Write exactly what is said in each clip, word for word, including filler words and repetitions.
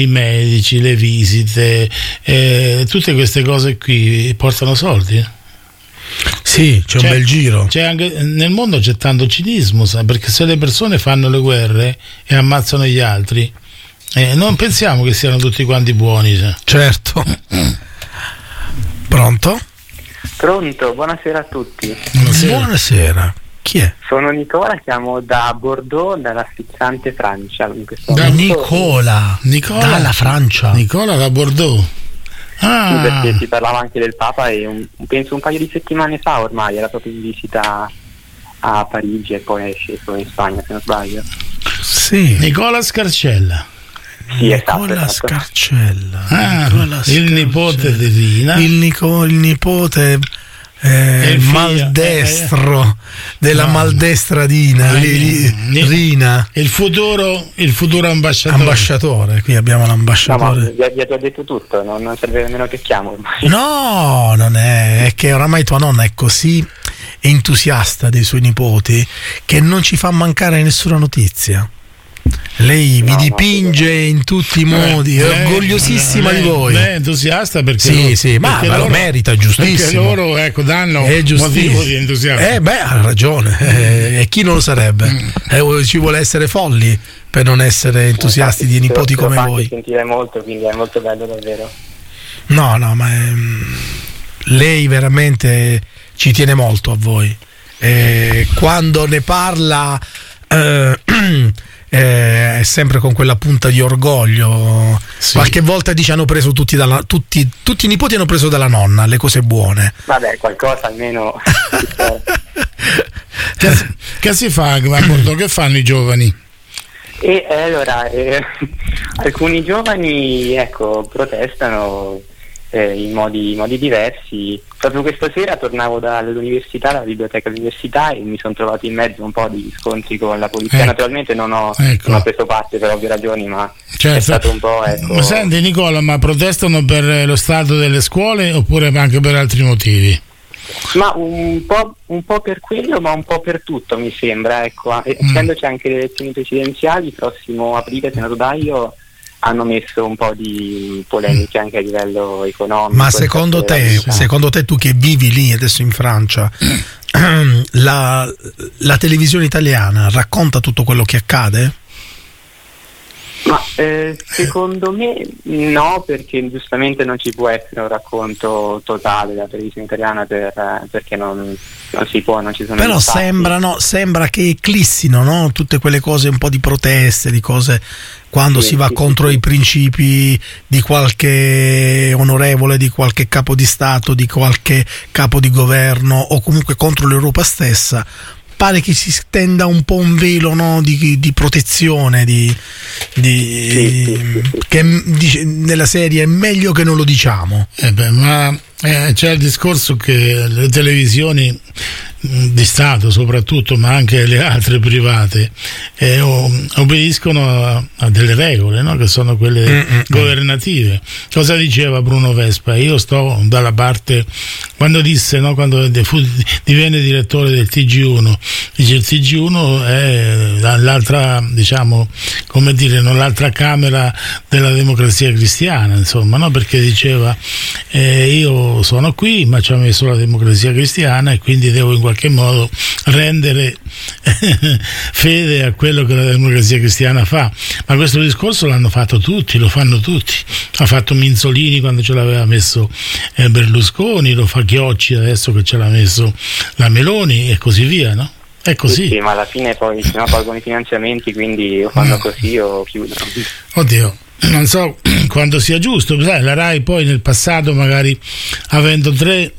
i medici, le visite, eh, tutte queste cose qui portano soldi. Sì, c'è, c'è un bel giro. C'è anche, nel mondo c'è tanto cinismo, sai, perché se le persone fanno le guerre e ammazzano gli altri, eh, non pensiamo che siano tutti quanti buoni. Sai. Certo. Pronto? Pronto, buonasera a tutti. Buonasera. Buonasera. Chi è? Sono Nicola, chiamo da Bordeaux, dalla sfizzante Francia. In questo da momento. Nicola, Nicola, dalla Francia. Nicola da Bordeaux. Ah. Sì, perché si parlava anche del Papa e un, penso un paio di settimane fa ormai era proprio in visita a Parigi e poi è sceso in Spagna, se non sbaglio. Sì. Nicola Scarcella. Sì, Nicola esatto, Scarcella. Ah, Nicola il Scarcella. nipote di Rina. Il, Nico, il nipote eh, il maldestro eh, della no. maldestradina eh, li, li, Rina. Il futuro, il futuro ambasciatore. Ambasciatore, qui abbiamo l'ambasciatore. No, ma vi, vi ho detto tutto, non, non serve nemmeno che chiamo ormai. No, non è, è che oramai tua nonna è così entusiasta dei suoi nipoti che non ci fa mancare nessuna notizia. Lei vi no, dipinge no, in tutti i modi, eh, è orgogliosissima lei, di voi. Lei è entusiasta perché sì, loro, sì, ma, ma lo merita, giustissimo. Perché loro ecco, danno motivo di entusiasmo. Eh beh, ha ragione. Eh, e chi non lo sarebbe? Mm. Eh, ci vuole essere folli per non essere entusiasti di nipoti come lo voi. Sentire molto, quindi è molto bello davvero. No, no, ma ehm, lei veramente ci tiene molto a voi. Eh, quando ne parla eh, Eh, è sempre con quella punta di orgoglio. Sì. Qualche volta dice hanno preso tutti dalla, tutti, tutti i nipoti hanno preso dalla nonna le cose buone. Vabbè, qualcosa almeno. che, che si fa a Bordeaux? Che fanno i giovani? E eh, allora eh, alcuni giovani ecco protestano eh, in modi, modi diversi. Proprio questa sera tornavo dall'università, dalla biblioteca dell'università, e mi sono trovato in mezzo a un po' di scontri con la polizia. Eh, Naturalmente non ho, ecco. non ho preso parte per ovvie ragioni, ma certo. È stato un po'. Ecco... Ma senti Nicola, ma protestano per lo stato delle scuole oppure anche per altri motivi? Ma un po', un po' per quello, ma un po' per tutto mi sembra. Ecco. Essendoci mm. anche le elezioni presidenziali, il prossimo aprile, se non sbaglio, hanno messo un po' di polemiche anche a livello economico. Ma secondo te, secondo te tu che vivi lì adesso in Francia, la, la televisione italiana racconta tutto quello che accade? Ma eh, secondo me no, perché giustamente non ci può essere un racconto totale della televisione italiana per, eh, perché non, non si può, non ci sono. Però sembrano, sembra che eclissino, no? Tutte quelle cose un po' di proteste, di cose quando sì, si va sì, contro sì. i principi di qualche onorevole, di qualche capo di Stato, di qualche capo di governo o comunque contro l'Europa stessa. Pare che si stenda un po' un velo, no, di, di protezione, di, di sì, sì, sì. che dice, nella serie è meglio che non lo diciamo. Eh beh, ma eh, c'è il discorso che le televisioni di Stato soprattutto, ma anche le altre private, eh, obbediscono a, a delle regole, no? Che sono quelle Mm-mm. governative. Cosa diceva Bruno Vespa? Io sto dalla parte, quando disse, no? Quando fu, divenne direttore del T G uno, dice il T G uno è l'altra, diciamo, come dire, non l'altra camera della democrazia cristiana, insomma, no? Perché diceva eh, io sono qui, ma ci ha messo la democrazia cristiana e quindi devo in qualche modo rendere fede a quello che la democrazia cristiana fa. Ma questo discorso l'hanno fatto tutti, lo fanno tutti. Ha fatto Minzolini quando ce l'aveva messo eh, Berlusconi, lo fa Chiocci adesso che ce l'ha messo la Meloni e così via, no? È così. Sì, sì, ma alla fine poi se no tolgono i finanziamenti, quindi o fanno no. così o chiudono. Oddio, non so quanto sia giusto, sai, la Rai poi nel passato magari avendo tre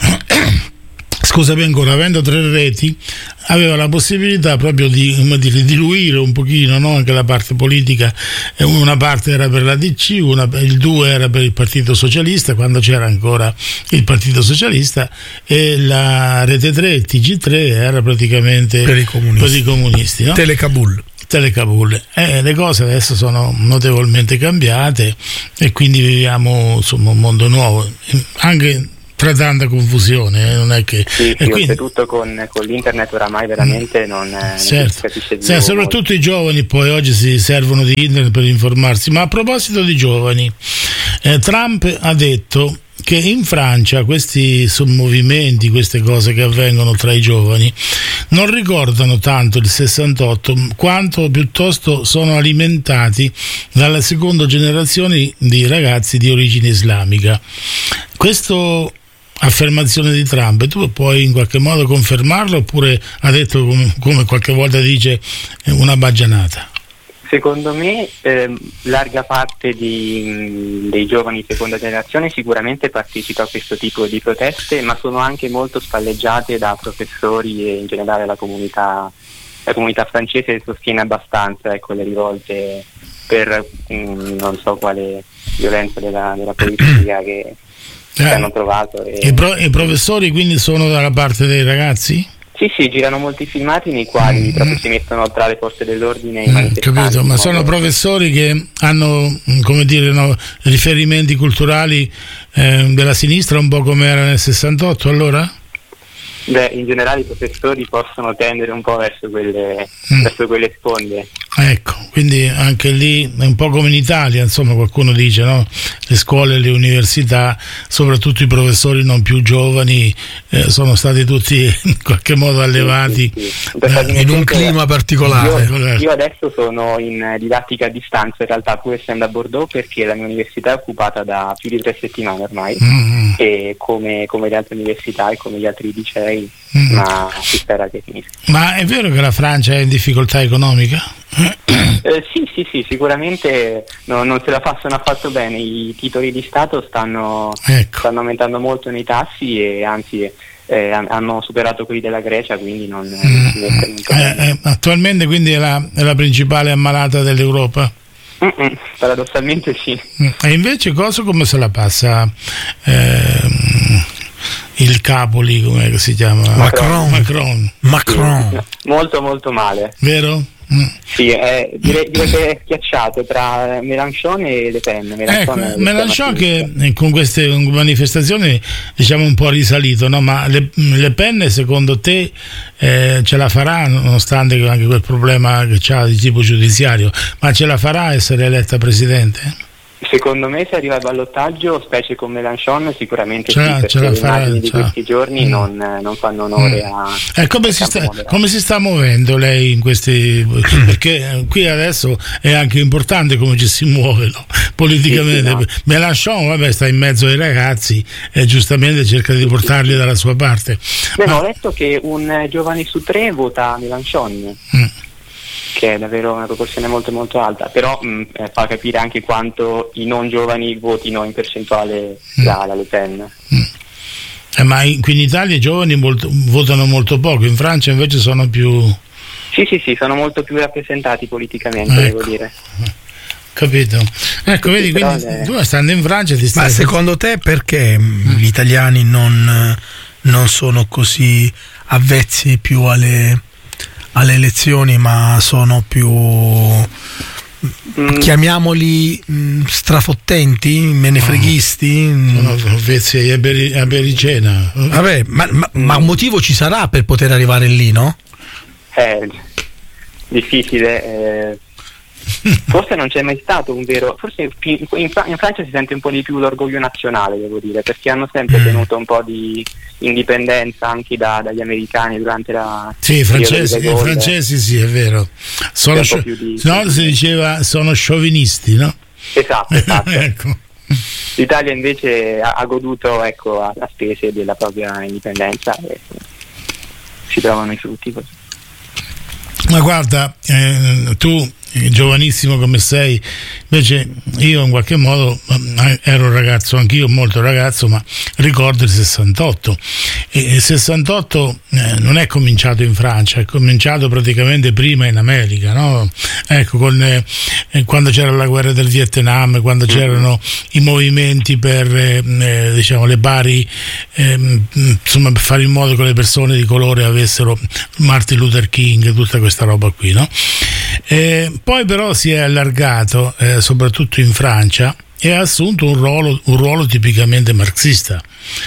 scusami ancora, avendo tre reti aveva la possibilità proprio di, come dire, diluire un pochino, no? Anche la parte politica, una parte era per la D C, una, il due era per il Partito Socialista quando c'era ancora il Partito Socialista e la rete tre, T G tre era praticamente per i comunisti, per i comunisti no? Telecabul. Telecabul. Eh, le cose adesso sono notevolmente cambiate e quindi viviamo insomma un mondo nuovo, anche tra tanta confusione, eh, non è che sì, e sì, quindi, oltretutto con, con l'internet oramai veramente non, certo. non si capisce più. Sì, soprattutto i giovani poi oggi si servono di internet per informarsi. Ma a proposito di giovani, eh, Trump ha detto che in Francia questi sommovimenti, queste cose che avvengono tra i giovani non ricordano tanto il sessantotto quanto piuttosto sono alimentati dalla seconda generazione di ragazzi di origine islamica. Questo affermazione di Trump, tu puoi in qualche modo confermarlo oppure ha detto come, come qualche volta dice una baggianata? Secondo me eh, larga parte di, dei giovani di seconda generazione sicuramente partecipa a questo tipo di proteste, ma sono anche molto spalleggiate da professori e in generale la comunità, la comunità francese sostiene abbastanza, ecco, le rivolte per mh, non so quale violenza della, della politica che, che eh, hanno trovato. E... I, pro, I professori quindi sono dalla parte dei ragazzi? Sì, sì, girano molti filmati nei quali mm. proprio si mettono tra le forze dell'ordine e i mm, manifestanti. Capito, ma sono professori che hanno, come dire, no, riferimenti culturali eh, della sinistra, un po' come era nel sessantotto allora? Beh, in generale i professori possono tendere un po' verso quelle, mm. verso quelle sponde. Ecco, quindi anche lì è un po' come in Italia, insomma, qualcuno dice, no? Le scuole e le università, soprattutto i professori non più giovani, eh, sono stati tutti in qualche modo allevati sì, sì, sì. Eh, in un clima particolare. Io, io adesso sono in didattica a distanza, in realtà pur essendo a Bordeaux, perché la mia università è occupata da più di tre settimane ormai, mm-hmm. e come, come le altre università e come gli altri licei, mm. ma si spera che finisca. Ma è vero che la Francia è in difficoltà economica? Eh, sì, sì, sì, sicuramente no, non se la passano affatto bene, i titoli di Stato stanno, ecco. stanno aumentando molto nei tassi e anzi eh, hanno superato quelli della Grecia, quindi non, mm. non si mette molto eh, eh, attualmente quindi è la, è la principale ammalata dell'Europa? Mm-mm, paradossalmente sì. E invece cosa, come se la passa eh, il capo lì, come si chiama? Macron. Macron. Macron. Sì, molto molto male. Vero? Mm. Sì, eh, direi, direi che è schiacciato tra Mélenchon e Le Pen. Mélenchon, ecco, Mélenchon che con queste manifestazioni diciamo un po' risalito, no? Ma Le, Le Pen secondo te eh, ce la farà, nonostante anche quel problema che ha di tipo giudiziario, ma ce la farà a essere eletta presidente? Secondo me se arriva al ballottaggio, specie con Mélenchon, sicuramente ce sì, la, perché ce la le farà, immagini di cioè. questi giorni mm. non, non fanno onore mm. a... Eh, come, si sta, come si sta muovendo lei in questi... perché qui adesso è anche importante come ci si muove, no? Politicamente. Sì, sì, no. Mélenchon, vabbè, sta in mezzo ai ragazzi e giustamente cerca di portarli dalla sua parte. Beh, Ma... ho letto che un giovane su tre vota Mélenchon. Mm. che è davvero una proporzione molto molto alta, però mh, eh, fa capire anche quanto i non giovani votino in percentuale mm. la, la Le Pen. Mm. Eh, ma in, qui in Italia i giovani molto, votano molto poco, in Francia invece sono più... Sì, sì, sì, sono molto più rappresentati politicamente, ecco. Devo dire. Capito? Ecco, vedi, quindi le... tu stando in Francia ti stai... Ma secondo te perché mm. gli italiani non, non sono così avvezzi più alle... alle elezioni, ma sono più mm. chiamiamoli mh, strafottenti, menefreghisti? No, sono avvezzi a, beri, a bericena. Vabbè, ma, ma, mm. ma un motivo ci sarà per poter arrivare lì, no? È difficile, eh. Forse non c'è mai stato un vero, forse in, in Francia si sente un po' di più l'orgoglio nazionale, devo dire, perché hanno sempre tenuto un po' di indipendenza anche da, dagli americani durante la... Sì, i francesi, i francesi sì, è vero. Sono scio- di... No, si diceva sono sciovinisti, no? Esatto, esatto. Ecco. L'Italia invece ha, ha goduto, ecco, a, a spese della propria indipendenza e si trovano i frutti così. Ma guarda, eh, tu giovanissimo come sei, invece io in qualche modo eh, ero ragazzo, anch'io molto ragazzo, ma ricordo il sessantotto e il sessantotto eh, non è cominciato in Francia, è cominciato praticamente prima in America, no? Ecco, con, eh, quando c'era la guerra del Vietnam, quando c'erano i movimenti per eh, diciamo le pari eh, insomma per fare in modo che le persone di colore avessero Martin Luther King, tutta questa roba qui, no? Eh, poi però si è allargato, eh, soprattutto in Francia, e ha assunto un ruolo, un ruolo tipicamente marxista.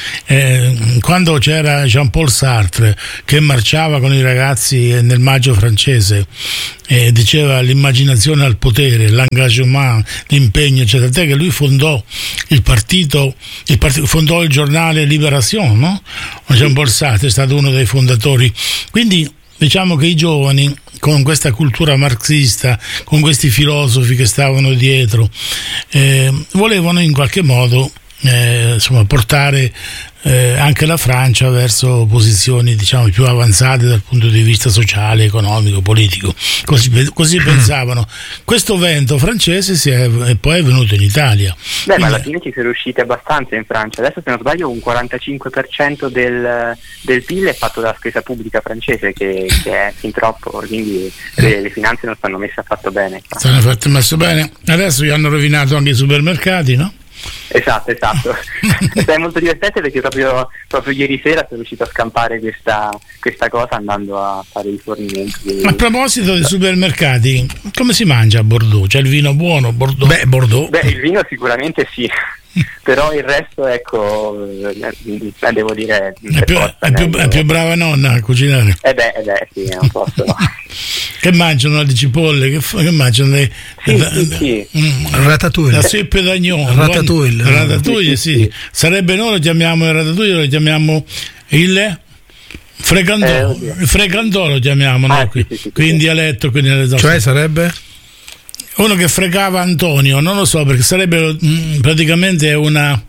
Eh, quando c'era Jean-Paul Sartre che marciava con i ragazzi nel maggio francese e eh, diceva l'immaginazione al potere, l'engagement, l'impegno, eccetera, tant'è che lui fondò il partito, il partito fondò il giornale Libération, no? Jean-Paul Sartre è stato uno dei fondatori. Quindi diciamo che i giovani, con questa cultura marxista, con questi filosofi che stavano dietro, eh, volevano in qualche modo eh, insomma, portare eh, anche la Francia verso posizioni, diciamo, più avanzate dal punto di vista sociale, economico, politico. Così, così pensavano. Questo vento francese si è, e poi è venuto in Italia. Beh, Quindi, ma alla fine ci si è riusciti abbastanza in Francia. Adesso, se non sbaglio, un quarantacinque per cento del, del P I L è fatto dalla spesa pubblica francese, che, che è fin troppo, quindi le, le finanze non stanno messe affatto bene. Stanno fatte messo bene. Adesso gli hanno rovinato anche i supermercati, no? Esatto, esatto. È molto divertente perché proprio, proprio ieri sera sono riuscito a scampare questa, questa cosa andando a fare il rifornimento. Di... A proposito dei supermercati, come si mangia a Bordeaux? C'è il vino buono? Bordeaux? Beh, Bordeaux. Beh, il vino sicuramente sì. Però il resto, ecco, eh, devo dire è più, forza, è, più, è più brava nonna a cucinare. Eh beh, eh beh sì, non posso, no. Che mangiano le cipolle, che, che mangiano le, sì, la, sì, sì. Mm, ratatouille, la seppe d'agnon, ratatouille, ratatouille, sì, sì. Sarebbe, noi lo chiamiamo il ratatouille, lo chiamiamo il fregandò, eh, il fregandò lo chiamiamo, ah, no? sì, sì, sì, qui sì. in dialetto, quindi nelle cioè sarebbe uno che fregava Antonio, non lo so, perché sarebbe mh, praticamente una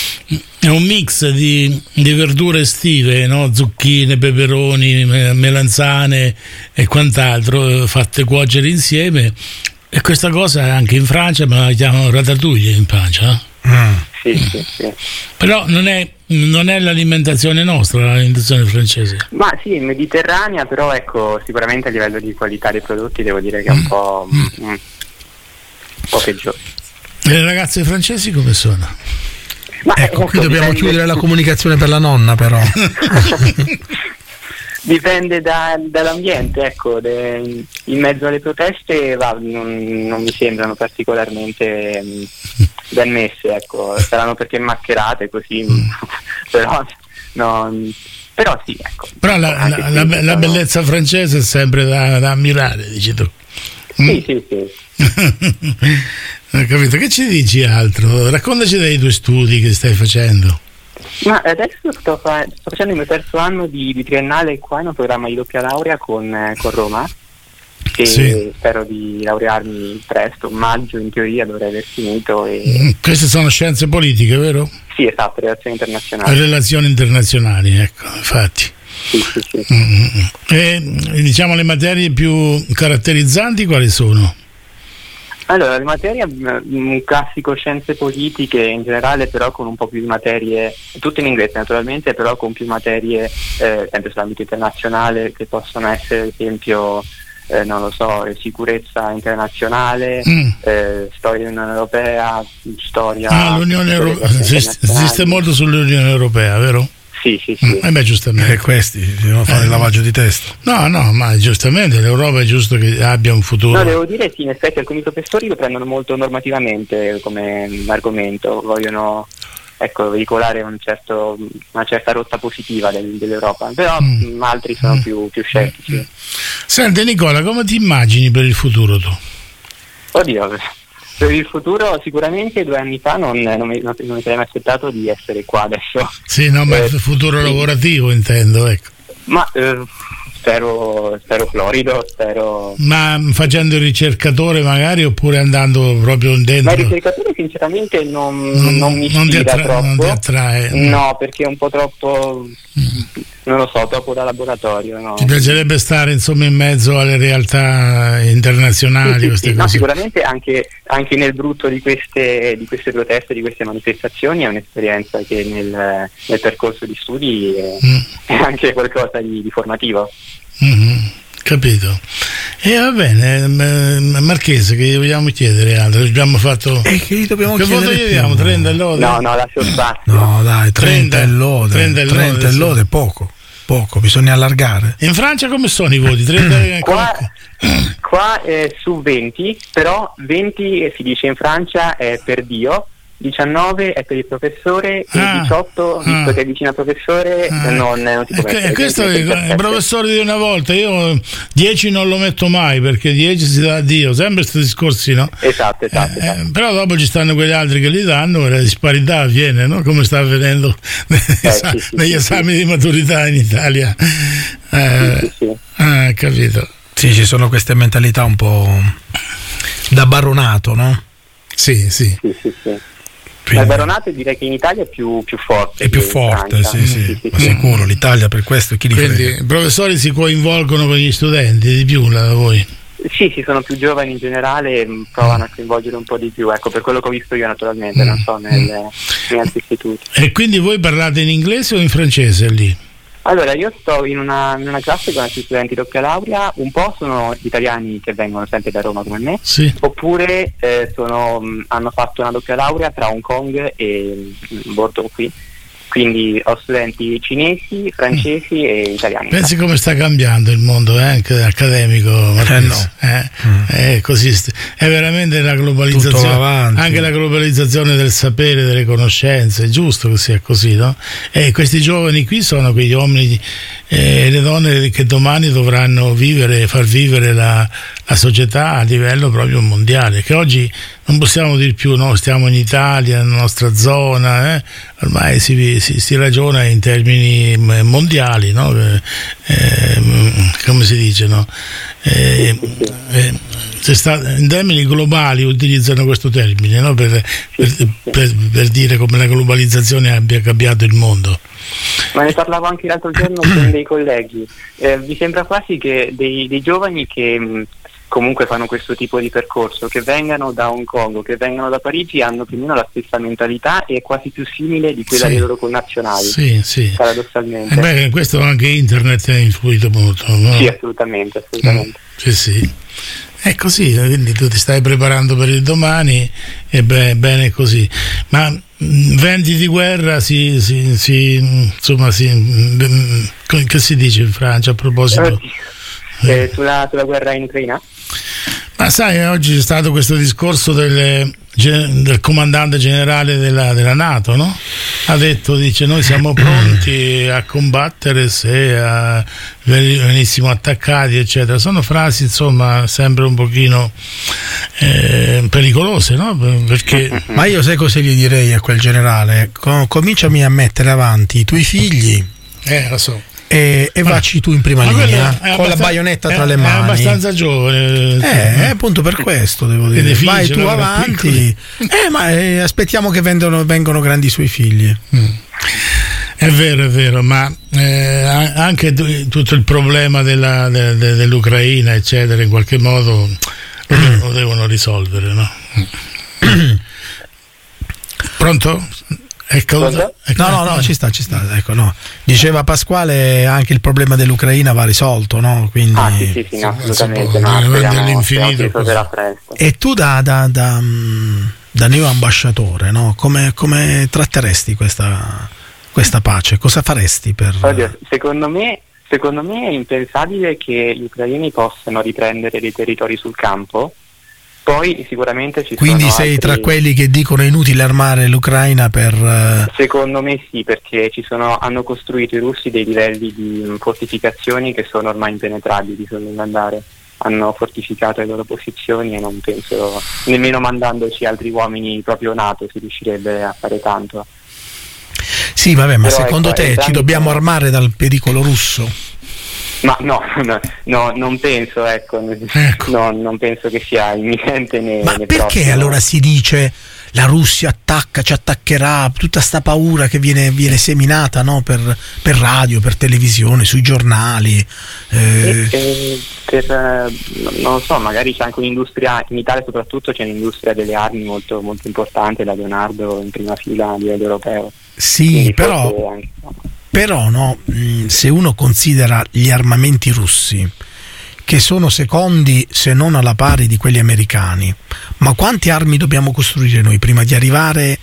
è un mix di, di verdure estive, no? Zucchine, peperoni, melanzane e quant'altro fatte cuocere insieme, e questa cosa anche in Francia me la chiamano ratatouille in Francia, eh? mm. sì, sì, sì. Però non è, non è l'alimentazione nostra, l'alimentazione francese. Ma sì, mediterranea, però ecco, sicuramente a livello di qualità dei prodotti devo dire che è un mm. po' mm. Mm, un po' peggiore. E le ragazze francesi come sono? Ma ecco, qui dobbiamo dipende... chiudere la comunicazione per la nonna, però. Dipende da, dall'ambiente, ecco, de, in mezzo alle proteste va, non, non mi sembrano particolarmente mh, ben messe, ecco, saranno perché mascherate così, mm. però, no, però sì, ecco. Però la, la, la, la, la bellezza francese è sempre da, da ammirare, dici tu. Mm? Sì, sì, sì. Ho capito, che ci dici altro? Raccontaci dei tuoi studi che stai facendo. Ma adesso sto, fa- sto facendo il mio terzo anno di, di triennale qua in un programma di doppia laurea con, eh, con Roma, e sì. Spero di laurearmi presto, maggio in teoria dovrei aver finito. E... Queste sono scienze politiche, vero? Sì, esatto, relazioni internazionali. Relazioni internazionali, ecco, infatti. Sì, sì, sì. Mm-hmm. E diciamo le materie più caratterizzanti quali sono? Allora, le materie, un classico scienze politiche in generale, però con un po' più di materie, tutto in inglese naturalmente, però con più materie eh, sempre sull'ambito internazionale, che possono essere ad esempio, eh, non lo so, sicurezza internazionale, mm. eh, storia dell'Unione Europea, storia... Ah, l'Unione Europea, esiste molto sull'Unione Europea, vero? Sì, sì, sì. E eh beh, giustamente. E questi devono fare eh. il lavaggio di testa. No, no, ma giustamente l'Europa è giusto che abbia un futuro. No, devo dire sì, in effetti alcuni professori lo prendono molto normativamente come argomento, vogliono ecco veicolare un certo, una certa rotta positiva del, dell'Europa, però mm. altri sono mm. più, più scettici. Mm. Senti Nicola, come ti immagini per il futuro tu? Oddio, per il futuro sicuramente due anni fa non, non, mi, non mi sarei mai aspettato di essere qua adesso. Sì, no, ma eh, il futuro sì. lavorativo intendo, ecco. Ma eh, spero, spero florido, spero... Ma facendo il ricercatore magari oppure andando proprio dentro? Ma il ricercatore sinceramente non, non, non mi non ispira attra- troppo. Non ti attrae? No, perché è un po' troppo... Mm. Non lo so, troppo da laboratorio. No. Ti piacerebbe stare insomma in mezzo alle realtà internazionali? Sì, sì, queste sì. cose? No, sicuramente anche, anche nel brutto di queste, di queste proteste, di queste manifestazioni è un'esperienza che nel, nel percorso di studi è, mm. è anche qualcosa di, di formativo. Mm-hmm. Capito. E va bene, Marchese, che gli vogliamo chiedere altro? Abbiamo fatto. E che gli dobbiamo che chiedere? Che voto gli diamo? trenta e lode? No, no, lascio spazio. No, dai, trenta e lode. trenta e lode è poco. poco, bisogna allargare. In Francia come sono i voti? trenta Qua, qua è su venti, però venti si dice in Francia è per Dio, diciannove è per il professore e ah, diciotto, visto ah, che è vicino al professore, ah, non, non si può mettere. Questo è il professore di una volta, io dieci non lo metto mai perché dieci si dà a Dio, sempre questi discorsi, no? Esatto, esatto, eh, esatto. Eh, però dopo ci stanno quegli altri che li danno e la disparità avviene, no? Come sta avvenendo negli, eh, esa- sì, sì, negli sì, esami sì. di maturità in Italia. Eh, sì, sì, sì. Ah, capito. Sì, ci sono queste mentalità un po' da baronato, no? Sì, sì. Sì, sì, sì. Quindi, Ma il baronato direi che in Italia è più, più forte. è più che in forte, Francia. sì, sì, sì, sì, sì. sicuro. L'Italia per questo chi li Quindi frega? i professori si coinvolgono con gli studenti di più là da voi. Sì, ci sono più giovani in generale, mh, provano a coinvolgere un po' di più, ecco, per quello che ho visto io naturalmente, non so, nelle, negli altri istituti. E quindi voi parlate in inglese o in francese lì? Allora, io sto in una, in una classe con altri studenti doppia laurea, un po' sono italiani che vengono sempre da Roma come me, Sì. oppure eh, sono, mh, hanno fatto una doppia laurea tra Hong Kong e mh, Bordeaux qui. Quindi ho studenti cinesi, francesi e italiani. Pensi come sta cambiando il mondo eh, anche accademico, Marchese? Eh no. eh, Mm. è così, è veramente la Tutto va globalizzazione, avanti. anche la globalizzazione del sapere, delle conoscenze, è giusto che sia così, no? E questi giovani qui sono quegli uomini e eh, le donne che domani dovranno vivere, far vivere la, la società a livello proprio mondiale, che oggi non possiamo dire più no, stiamo in Italia, nella nostra zona, eh? Ormai si, si, si ragiona in termini mondiali, no? Eh, eh, come si dice, no? Eh, eh, se sta, in termini globali utilizzano questo termine, no? per, per, per, per dire come la globalizzazione abbia cambiato il mondo. Ma ne parlavo anche l'altro giorno con dei colleghi, eh, vi sembra quasi che dei, dei giovani che mh, comunque fanno questo tipo di percorso, che vengano da Hong Kong, che vengano da Parigi, hanno più o meno la stessa mentalità e è quasi più simile di quella Sì. dei loro connazionali, Sì, sì. paradossalmente. Eh beh, questo anche internet ha influito molto, no? Sì, assolutamente, assolutamente. Mm, sì, sì. È così, quindi tu ti stai preparando per il domani e beh, bene così. Ma mh, venti di guerra si, si, si insomma si, mh, che si dice in Francia a proposito? Eh, sulla, sulla guerra in Ucraina? Ma sai, oggi c'è stato questo discorso del, del comandante generale della, della NATO, no? Ha detto, dice, noi siamo pronti a combattere se a, venissimo attaccati, eccetera. Sono frasi, insomma, sempre un pochino eh, pericolose, no? Perché... Ma io sai cosa gli direi a quel generale? Com- cominciami a mettere avanti i tuoi figli Eh, lo so. e, e vacci tu in prima Ma linea quello è con la abbastan- baionetta tra è- le È mani. abbastanza giovane. Eh, è appunto per questo devo dire. figli Vai ce tu l'avranno avanti. piccoli. Eh, ma eh, aspettiamo che vengono, vengono grandi i suoi figli. Mm. È vero, è vero, ma eh, anche t- tutto il problema della, de, de, dell'Ucraina, eccetera, in qualche modo lo, de- lo devono risolvere, no? Pronto? È caduto? È No, no, no, ci sta, ci sta. Ecco, no. Diceva Pasquale, anche il problema dell'Ucraina va risolto, no? Quindi... Ah, sì, sì, sì, no, assolutamente, no, Veramente speriamo, all'infinito speriamo si risolverà così. presto. E tu da, da, da, mh, da neo ambasciatore, no? Come, come tratteresti questa, questa pace? Cosa faresti per... Oddio, secondo me, secondo me è impensabile che gli ucraini possano riprendere dei territori sul campo. Poi sicuramente ci Quindi sono sei altri... tra quelli che dicono è inutile armare l'Ucraina per... eh, Secondo me sì, perché ci sono, hanno costruito i russi dei livelli di fortificazioni che sono ormai impenetrabili sul lungo andare. Hanno fortificato le loro posizioni e non penso, nemmeno mandandoci altri uomini proprio NATO, si riuscirebbe a fare tanto. Sì, vabbè, ma Però secondo ecco, te ci entrambi dobbiamo sono- armare dal pericolo russo? Ma no, no, no, non penso, ecco, Ecco. no, non penso che sia imminente né, Ma né perché prossimo. allora si dice la Russia attacca, ci attaccherà, tutta sta paura che viene, viene seminata, no? per, per radio, per televisione, sui giornali? eh, E, e per, eh, non lo so, magari c'è anche un'industria, in Italia soprattutto c'è un'industria delle armi molto, molto importante, la Leonardo in prima fila a livello europeo. sì, Quindi però... forse anche- Però no, mh, se uno considera gli armamenti russi, che sono secondi se non alla pari di quelli americani, ma quante armi dobbiamo costruire noi prima di arrivare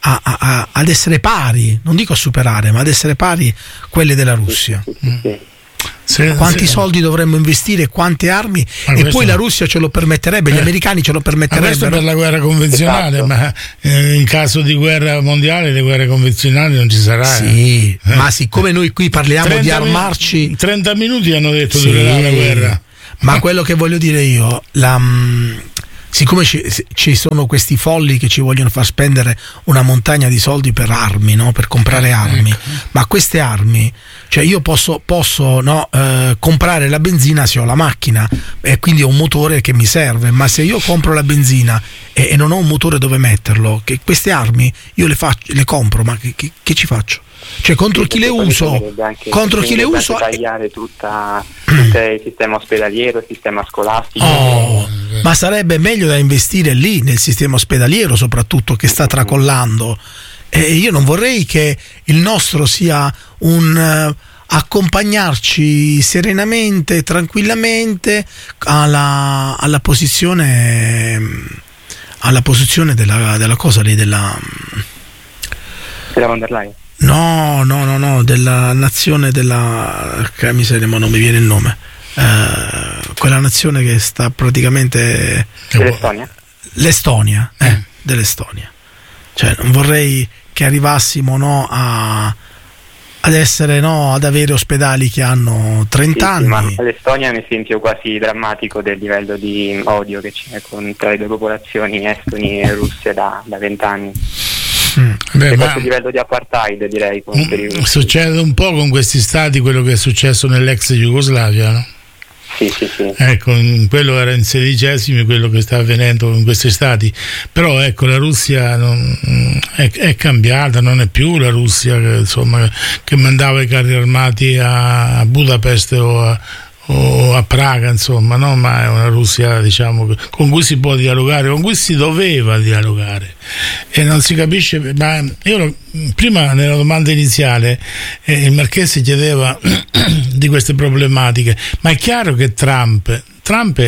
a, a, ad essere pari, non dico a superare, ma ad essere pari quelle della Russia. Sì, sì, sì. Se, Quanti se, soldi dovremmo investire, quante armi, Ma e questo- poi la Russia ce lo permetterebbe, gli Eh. americani ce lo ma questo permetterebbero. per la guerra convenzionale, Esatto. ma eh, in caso di guerra mondiale le guerre convenzionali non ci sarà. Sì, eh. ma siccome noi qui parliamo di trenta mi- armarci, trenta minuti hanno detto sì, durerà la guerra. ma quello che voglio dire io, la, mh, siccome ci, ci sono questi folli che ci vogliono far spendere una montagna di soldi per armi, no? Per comprare armi, ma queste armi, cioè io posso, posso no, eh, comprare la benzina se ho la macchina e quindi ho un motore che mi serve, ma se io compro la benzina e, e non ho un motore dove metterlo, che queste armi io le, faccio, le compro, ma che, che, che ci faccio? Cioè contro Sì, chi le perché poi uso, bisognerebbe anche- contro chi le bisognerebbe uso anche tagliare tutta, tutto il sistema ospedaliero, il sistema scolastico. Oh, ma sarebbe meglio da investire lì nel sistema ospedaliero, soprattutto, che sta tracollando. E io non vorrei che il nostro sia un eh, accompagnarci serenamente, tranquillamente alla, alla posizione alla posizione della, della cosa lì, della Della von der Leyen. no, no, no, no, della nazione della che miseria, ma non mi viene il nome. Eh, quella nazione che sta praticamente Dell'Estonia? l'Estonia, eh, dell'Estonia. Cioè, non vorrei che arrivassimo, no, a ad essere, no, ad avere ospedali che hanno trenta Sì, sì, ma anni. l'Estonia è un esempio quasi drammatico del livello di odio che c'è con, tra le due popolazioni estoni e russe da vent'anni. Mm. Beh, È ma- questo livello di apartheid, direi, con per i Mm, russi. succede un po' con questi stati quello che è successo nell'ex Jugoslavia, no? Sì, sì, sì. Ecco, in- quello era in sedicesimi, quello che sta avvenendo in questi stati. Però ecco, la Russia non- è, è cambiata, non è più la Russia che, insomma, che mandava i carri armati a Budapest o a, o a Praga, insomma, no? Ma è una Russia, diciamo, con cui si può dialogare, con cui si doveva dialogare, e non si capisce. Ma io lo- prima nella domanda iniziale eh, il Marchese chiedeva di queste problematiche, ma è chiaro che Trump Trump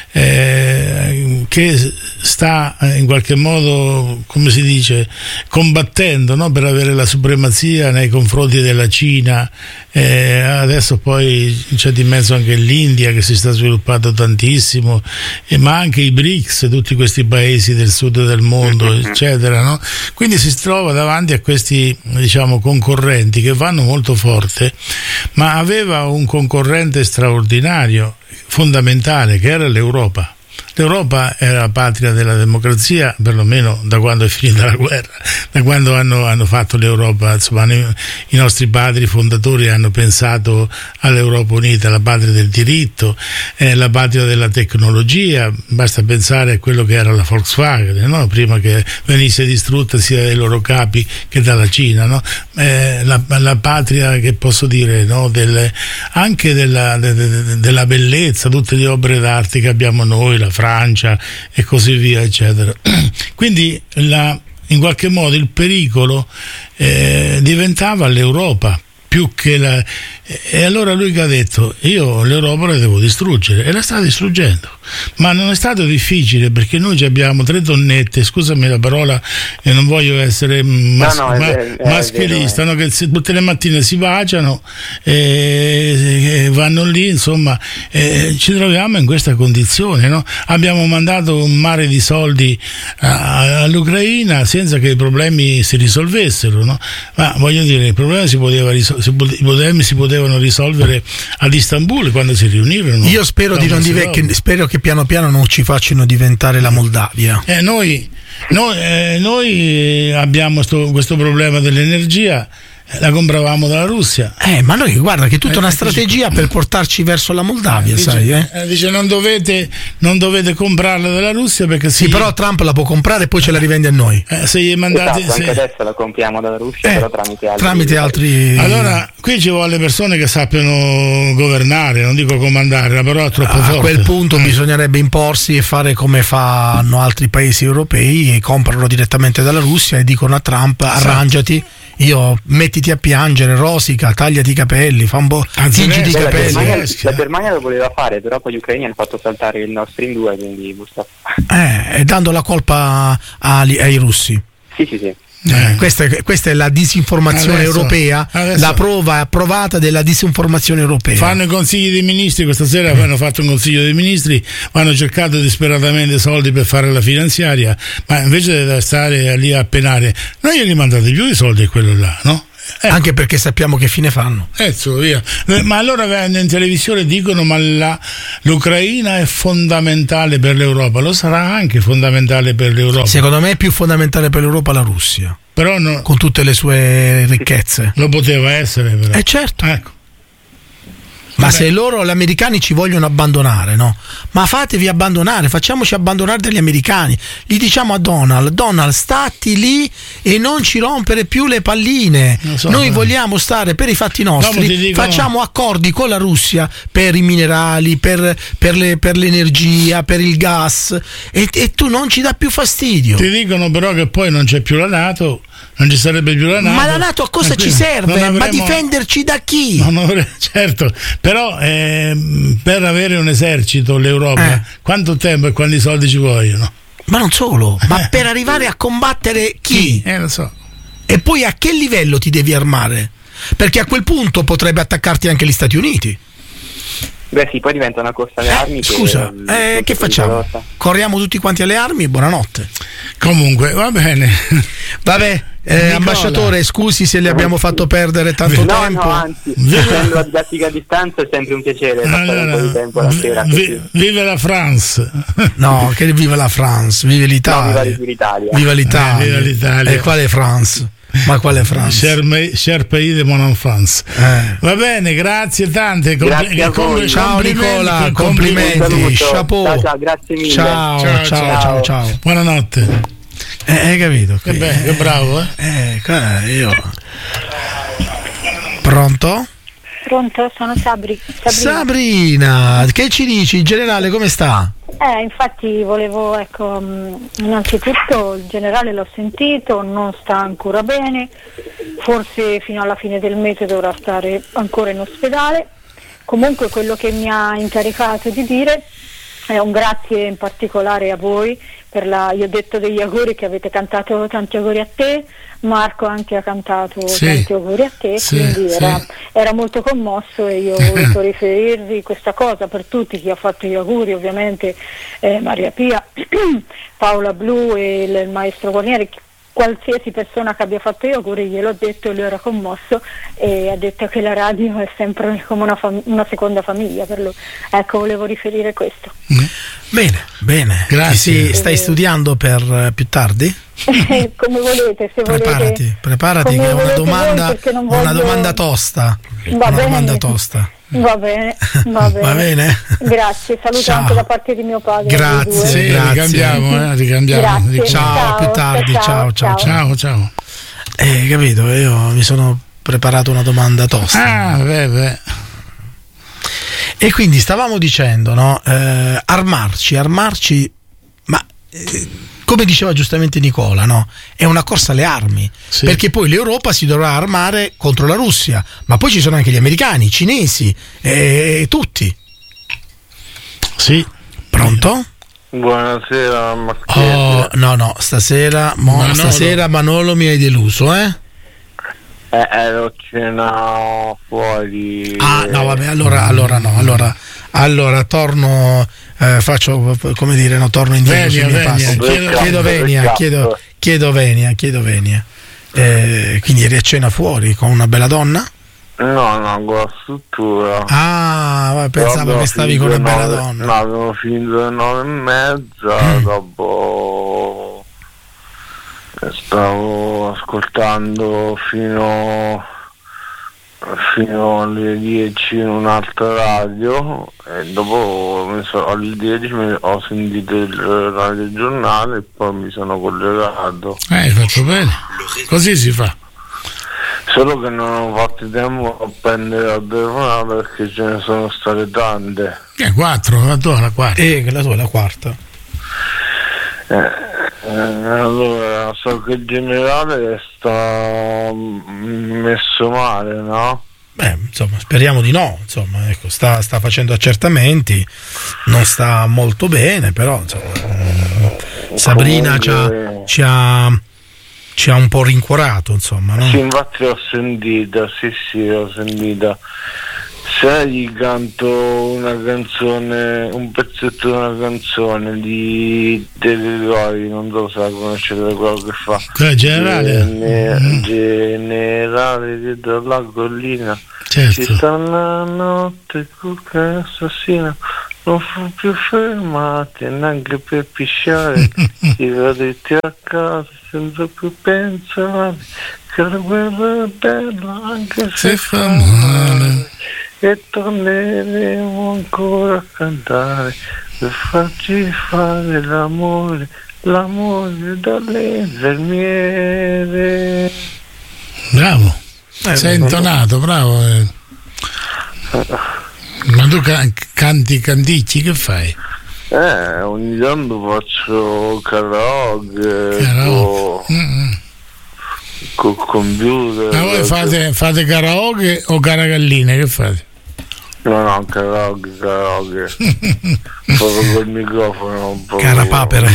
eh, che sta in qualche modo, come si dice, combattendo, no? Per avere la supremazia nei confronti della Cina, eh, adesso poi c'è di mezzo anche l'India che si sta sviluppando tantissimo, eh, ma anche i BRICS, tutti questi paesi del sud del mondo, eccetera, no? Quindi si trova davanti a questi, diciamo, concorrenti che vanno molto forte, ma aveva un concorrente straordinario, fondamentale, che era l'Europa. L'Europa era la patria della democrazia, perlomeno da quando è finita la guerra, da quando hanno, hanno fatto l'Europa, insomma, i nostri padri fondatori hanno pensato all'Europa unita, la patria del diritto, eh, la patria della tecnologia. Basta pensare a quello che era la Volkswagen, no? Prima che venisse distrutta sia dai loro capi che dalla Cina, no? eh, la, la patria, che posso dire, no? Del, anche della, de, de, della bellezza, tutte le opere d'arte che abbiamo noi, la Francia e così via, eccetera. Quindi la, in qualche modo il pericolo eh, diventava l'Europa più che la, e allora lui che ha detto: io l'Europa la devo distruggere, e la sta distruggendo. Ma non è stato difficile, perché noi ci abbiamo tre donnette, scusami la parola, e non voglio essere mas- No, no, è ma- vero, è maschilista, vero, no? Che se, tutte le mattine si baciano e, e vanno lì, insomma, e ci troviamo in questa condizione, no? Abbiamo mandato un mare di soldi a, all'Ucraina senza che i problemi si risolvessero, no? Ma voglio dire, i problemi si poteva risol- si pot- i problemi si potevano risolvere ad Istanbul quando si riunirono. Io spero, di non dive- che, spero che piano piano non ci facciano diventare la Moldavia. Eh, noi, noi, eh, noi abbiamo sto, questo problema dell'energia, eh, la compravamo dalla Russia. Eh, ma noi, guarda, che è tutta Eh, una dice- strategia per portarci verso la Moldavia, Dice, sai, eh? eh, dice non dovete, non dovete comprarla dalla Russia, perché Sì, se, però Trump la può comprare e poi ce la rivende a noi. eh, se gli mandate... Esatto, anche se- adesso la compriamo dalla Russia, Eh, però tramite altri. tramite altri. Allora, qui ci vuole persone che sappiano governare, non dico comandare, la parola è troppo A forte. quel punto Eh. bisognerebbe imporsi e fare come fanno altri paesi europei, e comprano direttamente dalla Russia e dicono a Trump: arrangiati, io mettiti a piangere, rosica, tagliati i capelli, fa un po', Anzi, tingiti i beh, La capelli. Germania, Zelensky, la eh. Germania lo voleva fare, però poi gli ucraini hanno fatto saltare il nostro in due, quindi busta. eh, e dando la colpa ali- ai russi. Sì, sì, sì. Eh, questa, è, questa è la disinformazione adesso, europea, adesso la prova approvata della disinformazione europea. Fanno i consigli dei ministri, questa sera mm. hanno fatto un consiglio dei ministri, hanno cercato disperatamente soldi per fare la finanziaria, ma invece di stare lì a penare, non glieli mandate più i soldi a quello là, no? Ecco. Anche perché sappiamo che fine fanno. Eh, via. Ma allora in televisione dicono ma la, l'Ucraina è fondamentale per l'Europa, lo sarà anche fondamentale per l'Europa. Secondo me è più fondamentale per l'Europa la Russia, però no, con tutte le sue ricchezze. Lo poteva essere però. Eh certo. Ecco. Ma Vabbè. Se loro, gli americani, ci vogliono abbandonare, no? Ma fatevi abbandonare, facciamoci abbandonare dagli americani. Gli diciamo a Donald, Donald, stati lì e non ci rompere più le palline. So, Noi eh. vogliamo stare per i fatti nostri, dicono... facciamo accordi con la Russia per i minerali, per, per, le, per l'energia, per il gas e, e tu non ci dà più fastidio. Ti dicono però che poi non c'è più la NATO. Non ci sarebbe più la NATO. Ma la NATO a cosa ci serve? Avremo... Ma difenderci da chi? Non avremo... Certo, però eh, per avere un esercito l'Europa, eh. quanto tempo e quanti soldi ci vogliono? Ma non solo, ma per arrivare a combattere chi? Eh, lo so. E poi a che livello ti devi armare? Perché a quel punto potrebbe attaccarti anche gli Stati Uniti. Beh sì, poi diventa una corsa alle eh, armi. Scusa, che, eh, che facciamo? Corriamo tutti quanti alle armi e buonanotte. Comunque, va bene. Vabbè, eh, ambasciatore, scusi se le abbiamo fatto perdere tanto no, tempo. No, anzi, facendo la didattica a distanza è sempre un piacere passare allora, un po' di tempo la sera. Vi, vive la France. No, che vive la France, vive l'Italia. No, viva l'Italia. Viva l'Italia. Eh, viva l'Italia. E quale France? Ma quale France? Cher, cher pays de mon enfance. Eh. Va bene, grazie tante. Grazie compl- a voi. Ciao Nicola, complimenti, complimenti. Chapeau. Ciao, ciao, grazie mille. Ciao, ciao, ciao, ciao. ciao, ciao. Buonanotte. Eh, hai capito? Che, be- che bravo, eh? Eh, io. Pronto? Pronto, sono Sabri. Sabrina. Sabrina, che ci dici? In generale come sta? Eh, infatti volevo, ecco, innanzitutto il generale l'ho sentito, non sta ancora bene, forse fino alla fine del mese dovrà stare ancora in ospedale. Comunque quello che mi ha incaricato di dire è un grazie in particolare a voi per la, io ho detto degli auguri che avete cantato tanti auguri a te, Marco anche ha cantato sì, tanti auguri a te, sì, quindi era, sì. era molto commosso e io ho voluto riferirvi questa cosa per tutti chi ha fatto gli auguri, ovviamente eh, Maria Pia, Paola Blu e il, il maestro Guarnieri, qualsiasi persona che abbia fatto gli auguri gliel'ho detto e lui era commosso e ha detto che la radio è sempre come una, fam- una seconda famiglia per lui. Ecco, volevo riferire questo. Mm. Bene, bene, grazie. Sì, stai studiando per uh, più tardi? Come volete, se preparati, volete. Preparati, che è una domanda, voi, voglio... una domanda tosta. Va una bene. domanda tosta. Va bene, va bene. Va bene? Grazie, saluto ciao. Anche da parte di mio padre. Grazie, sì, grazie. Ricambiamo, eh, ricambiamo. Grazie. Ciao, ciao, più tardi, ciao, ciao, ciao, ciao. ciao. Eh, capito, io mi sono preparato una domanda tosta. Ah, beh, beh. E quindi stavamo dicendo, no? Eh, armarci, armarci, ma eh, come diceva giustamente Nicola, no? È una corsa alle armi, sì. Perché poi l'Europa si dovrà armare contro la Russia, ma poi ci sono anche gli americani, i cinesi, eh, tutti. Sì. Pronto? Buonasera, oh, no, no, stasera, mo, Manolo. stasera Manolo mi hai deluso, eh? Eh, ero cena fuori. Ah, no, vabbè, allora, allora no, allora, allora torno, eh, faccio, come dire, no, torno indietro sui miei passi. Chiedo, chiedo venia, chiedo, chiedo venia, chiedo venia. Eh, quindi eri a cena fuori con una bella donna? No, no, con la struttura. Ah, pensavo Però che stavi con una bella nove, donna. No, avevo finito alle nove e mezza, mm. dopo stavo ascoltando fino fino alle dieci in un'altra radio e dopo mi so, alle dieci mi, ho sentito il radiogiornale e poi mi sono collegato. Eh, hai fatto bene, così si fa. Solo che non ho fatto tempo a prendere la telefonata perché ce ne sono state tante. Eh, quattro, la tua è la quarta. Eh, che la tua è la quarta. Eh, eh, allora, so che il generale sta messo male, no? Beh, insomma, speriamo di no, insomma, ecco, sta, sta facendo accertamenti, non sta molto bene, però insomma, eh, Sabrina Comunque... ci ha... ci ha ci ha un po' rincuorato, insomma, no? Sì, infatti l'ho sentita, sì sì, l'ho sentita. Se gli canto una canzone, un pezzetto di una canzone di De Gregori, non so se la conoscete, quello che fa quella generale Gene- mm. generale dietro la collina, certo. ci sta una notte cucca assassina, non fu più fermati neanche per pisciare, si va dritti a casa senza più pensare che la guerra è bella anche se, se fa male, e torneremo ancora a cantare per farci fare l'amore, l'amore dalle infermiere. Bravo, Eh, sei bravo. intonato, bravo. eh. Ma tu can- canti canticchi, che fai? Eh, ogni tanto faccio karaoke Karaoke. Mm-mm. col computer. Ma voi fate, fate karaoke o caragalline, che fate? No, no, karaoke, karaoke. Proprio col microfono un po'. Carapapere.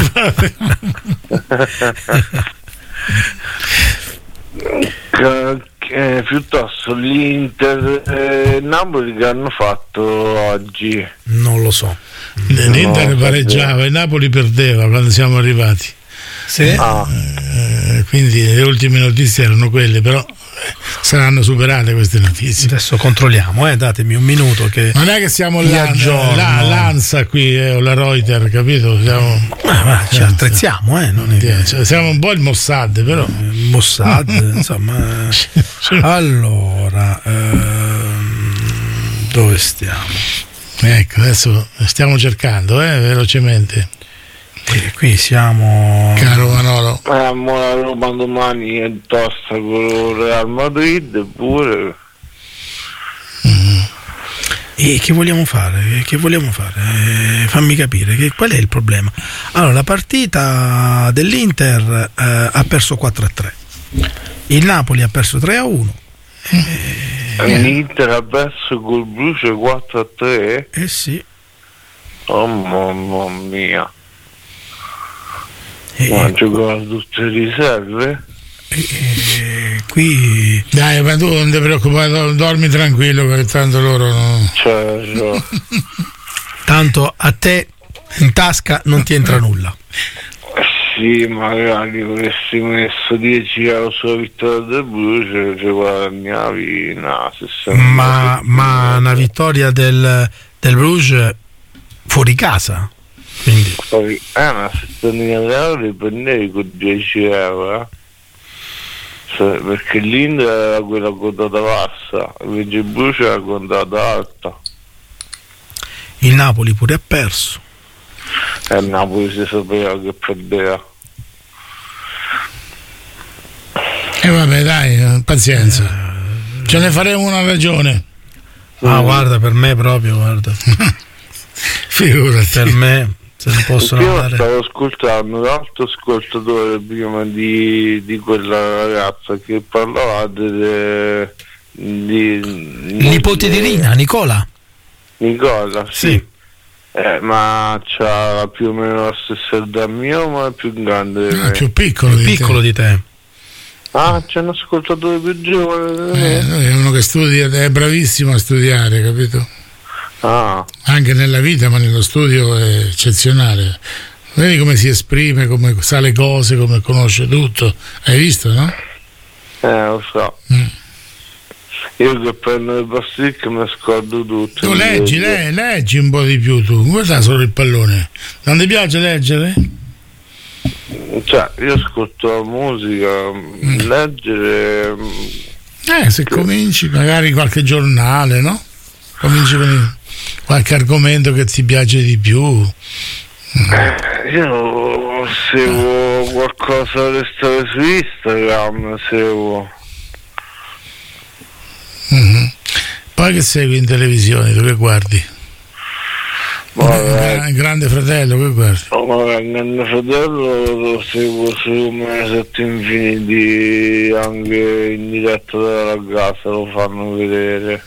Che- che- piuttosto l'Inter e Napoli che hanno fatto oggi. Non lo so. L'Inter No, pareggiava e Napoli perdeva quando siamo arrivati. Sì? Ah, Eh, quindi le ultime notizie erano quelle, però eh, saranno superate queste notizie. Adesso controlliamo, eh, datemi un minuto che... Non è che siamo Mi là, aggiorno. là, l'ANSA qui eh, o la Reuters, capito? Siamo, Ma va, ci attrezziamo, eh, non è che... cioè, siamo un po' il Mossad, però. Mossad, insomma. Allora, ehm, dove stiamo? Ecco, adesso stiamo cercando, eh, velocemente. Qui, qui siamo... Caro Manolo. eh, mo la Roma domani è tosta con il Real Madrid pure. E che vogliamo fare? Che vogliamo fare? Eh, fammi capire, che, qual è il problema? Allora, la partita dell'Inter eh, ha perso quattro a tre. Il Napoli ha perso tre a uno. L'Inter ha perso col Bruce quattro a tre. Eh sì. Oh mamma mia. E, Ma giocano tutte le riserve? e- e qui Dai, ma tu non ti preoccupare, dormi tranquillo, perché tanto loro no. Cioè, cioè. tanto a te in tasca non ti entra nulla. Sì, magari avresti messo dieci euro sulla vittoria del Bruce, ci guadagnavi una sessanta. Ma, ma una vittoria del, del Bruges fuori casa. Quindi Poi è una settantina di euro li prendevi con dieci euro, eh? Cioè, perché l'Inter era quella quotata bassa, invece il Bruce era quotata alta. il Napoli pure ha perso. E il Napoli si sapeva che perdeva. E vabbè, dai, pazienza. Ce ne faremo una ragione. Ah, guarda, per me proprio, guarda. Figurati. Per me se ne possono Io andare. stavo ascoltando un altro ascoltatore prima di, di quella ragazza che parlavate de, di, Il nipote di Rina, Nicola. Nicola, sì. Sì. Eh, ma c'ha più o meno la stessa età mia, ma è più grande di Ah, me. più piccolo di Piccolo te. di te. Ah, c'è un ascoltatore più giovane di Eh, me. lui è uno che studia, è bravissimo a studiare, capito? Ah, Anche nella vita, ma nello studio è eccezionale. Vedi come si esprime, come sa le cose, come conosce tutto. Hai visto, no? eh, lo so. Mm. Io che prendo le pasticche mi scordo tutto. Tu leggi, le, leggi un po' di più tu. Guarda solo il pallone. Non ti piace leggere? Cioè, io ascolto la musica, Mm. leggere. Eh, se cominci magari qualche giornale, no? Cominci con il- qualche argomento che ti piace di più. Io seguo qualcosa che sta su Instagram, seguo. Mhm. Poi che segui in televisione, tu che guardi? Vabbè, Gra- Grande Fratello, che guardi? vabbè, mio fratello lo seguo su Mediaset Infiniti, anche in diretta dalla casa lo fanno vedere.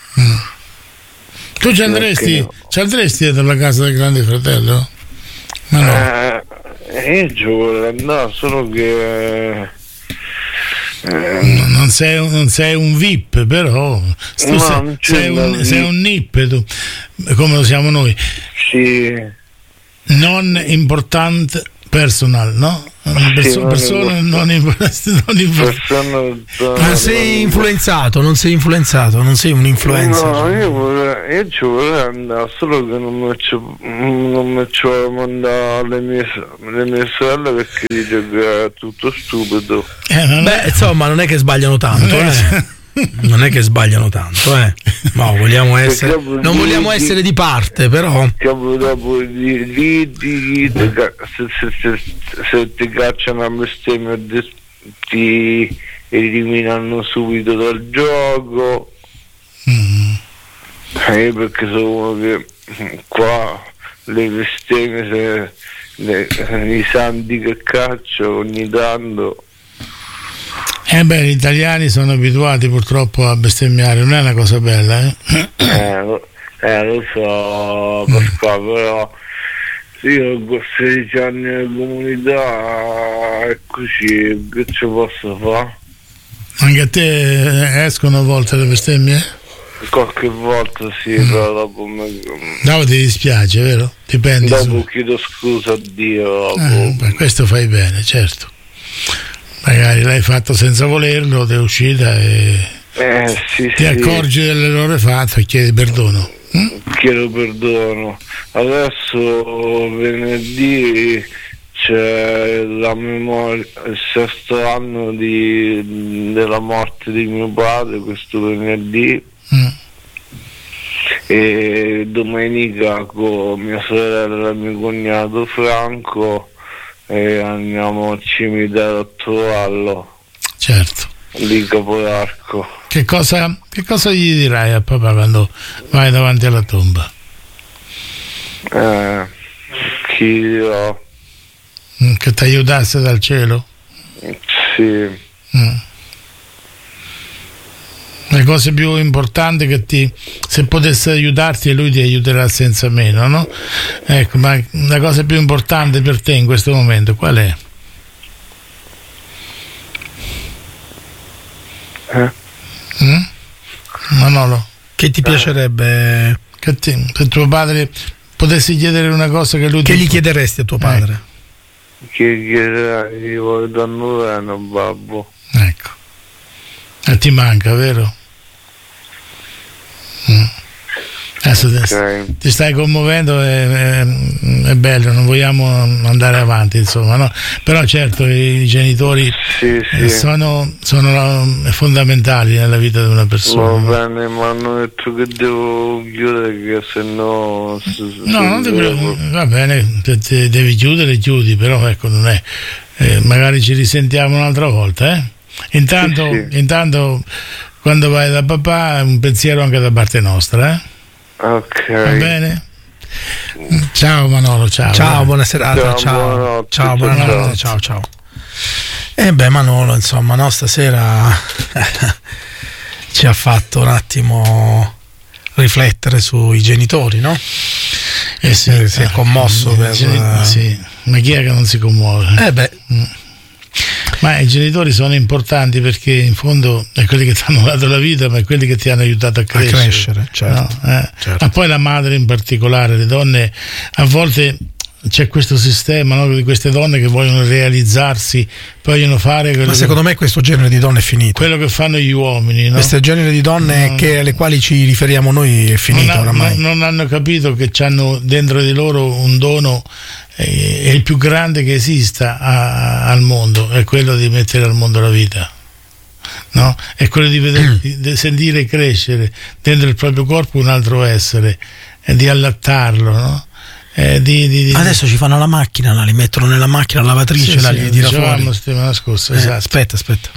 Tu ci andresti, Perché no? ci andresti dalla casa del Grande Fratello? Ma no. Eh, Eh, io ci vorrei andare, solo che Eh, non, sei un, non sei un V I P, però tu no, sei, sei, un, sei un N I P, tu, come lo siamo noi. Sì. Non important personal, no? Perso- sì, persone non importanti. Non sei influenzato, non sei influenzato, non sei un influencer. No, io, vorrei, io ci vorrei andare, solo che non mi ci non mi ci voglio mandare le mie, le mie sorelle, perché dice che è tutto stupido. Eh, non Beh, è... insomma, non è che sbagliano tanto, eh. Non è che sbagliano tanto, eh. No, vogliamo essere, non vogliamo essere di parte, però. Dopo lì, lì, lì, se, se, se, se ti cacciano a bestemmia ti eliminano subito dal gioco. Mm. Eh, perché sono uno che qua le bestemmie, se, le, i santi che caccio ogni tanto. Eh beh, gli italiani sono abituati purtroppo a bestemmiare, non è una cosa bella, eh? Eh, lo, eh, lo so, Pasquale, mm. però io con sedici anni di comunità è così, che ci posso fare? Anche a te escono a volte le bestemmie? Qualche volta sì, mm. però dopo me... dopo ti dispiace, vero? Ti prendi dopo su. chiedo scusa a Dio. Eh, beh, questo fai bene, certo. Magari l'hai fatto senza volerlo, ti è uscita e eh, sì, ti sì. accorgi dell'errore fatto e chiedi perdono. Mm? Chiedo perdono. Adesso venerdì c'è la memoria, il sesto anno di, della morte di mio padre, questo venerdì. Mm. E domenica con mia sorella e mio cognato Franco e andiamo al cimitero a trovarlo. Certo. Lì Capolarco. Che cosa, che cosa gli dirai a papà quando vai davanti alla tomba? Eh, chi dirò? Che ti aiutasse dal cielo? Sì. Mm. Le cose più importanti che ti, se potesse aiutarti, e lui ti aiuterà senza meno, no? Ecco, ma la cosa più importante per te in questo momento qual è? Eh? Mm? Manolo? Che ti piacerebbe? Che ti, se tuo padre potessi chiedere una cosa che lui che ti gli chiederesti a tuo padre? Eh. Che chiederai? Io voglio dare noveno, babbo. Ecco. E ti manca, vero? Mm. Adesso okay. ti, ti stai commuovendo, è, è, è bello, non vogliamo andare avanti, insomma, no? Però certo i genitori sì, sì. Eh, sono, sono fondamentali nella vita di una persona. Va bene, ma hanno detto che devo chiudere, che se no... No, non ti preoccupare, va bene, te, te devi chiudere, chiudi, però ecco, non è... Eh, magari ci risentiamo un'altra volta, eh? Intanto, sì, sì. intanto quando vai da papà un pensiero anche da parte nostra, eh? Ok. Va bene? Ciao Manolo, ciao. Ciao, buona serata, ciao. Ciao, buonanotte, ciao, buonanotte, ciao, ciao. E beh, Manolo, insomma, no, stasera ci ha fatto un attimo riflettere sui genitori, no? Eh sì, si è commosso eh, per... Sì, sì. Ma chi è che non si commuove? Eh beh... Mm. Ma i genitori sono importanti perché in fondo è quelli che ti hanno dato la vita, ma è quelli che ti hanno aiutato a crescere, a crescere certo, no? eh. certo. Ma poi la madre in particolare, le donne, a volte c'è questo sistema, no? Di queste donne che vogliono realizzarsi, vogliono fare quello ma secondo che, me questo genere di donne è finito, quello che fanno gli uomini, no? Questo genere di donne no. che, alle quali ci riferiamo noi è finito non, oramai. Non, non hanno capito che hanno dentro di loro un dono, eh, è il più grande che esista a, al mondo, è quello di mettere al mondo la vita, no? È quello di, vedere, di, di sentire crescere dentro il proprio corpo un altro essere e di allattarlo, no? Eh, di, di, di, adesso ci fanno la macchina, la li mettono nella macchina la lavatrice, sì, la sì, li tira fuori la settimana scorsa, eh, esatto. aspetta aspetta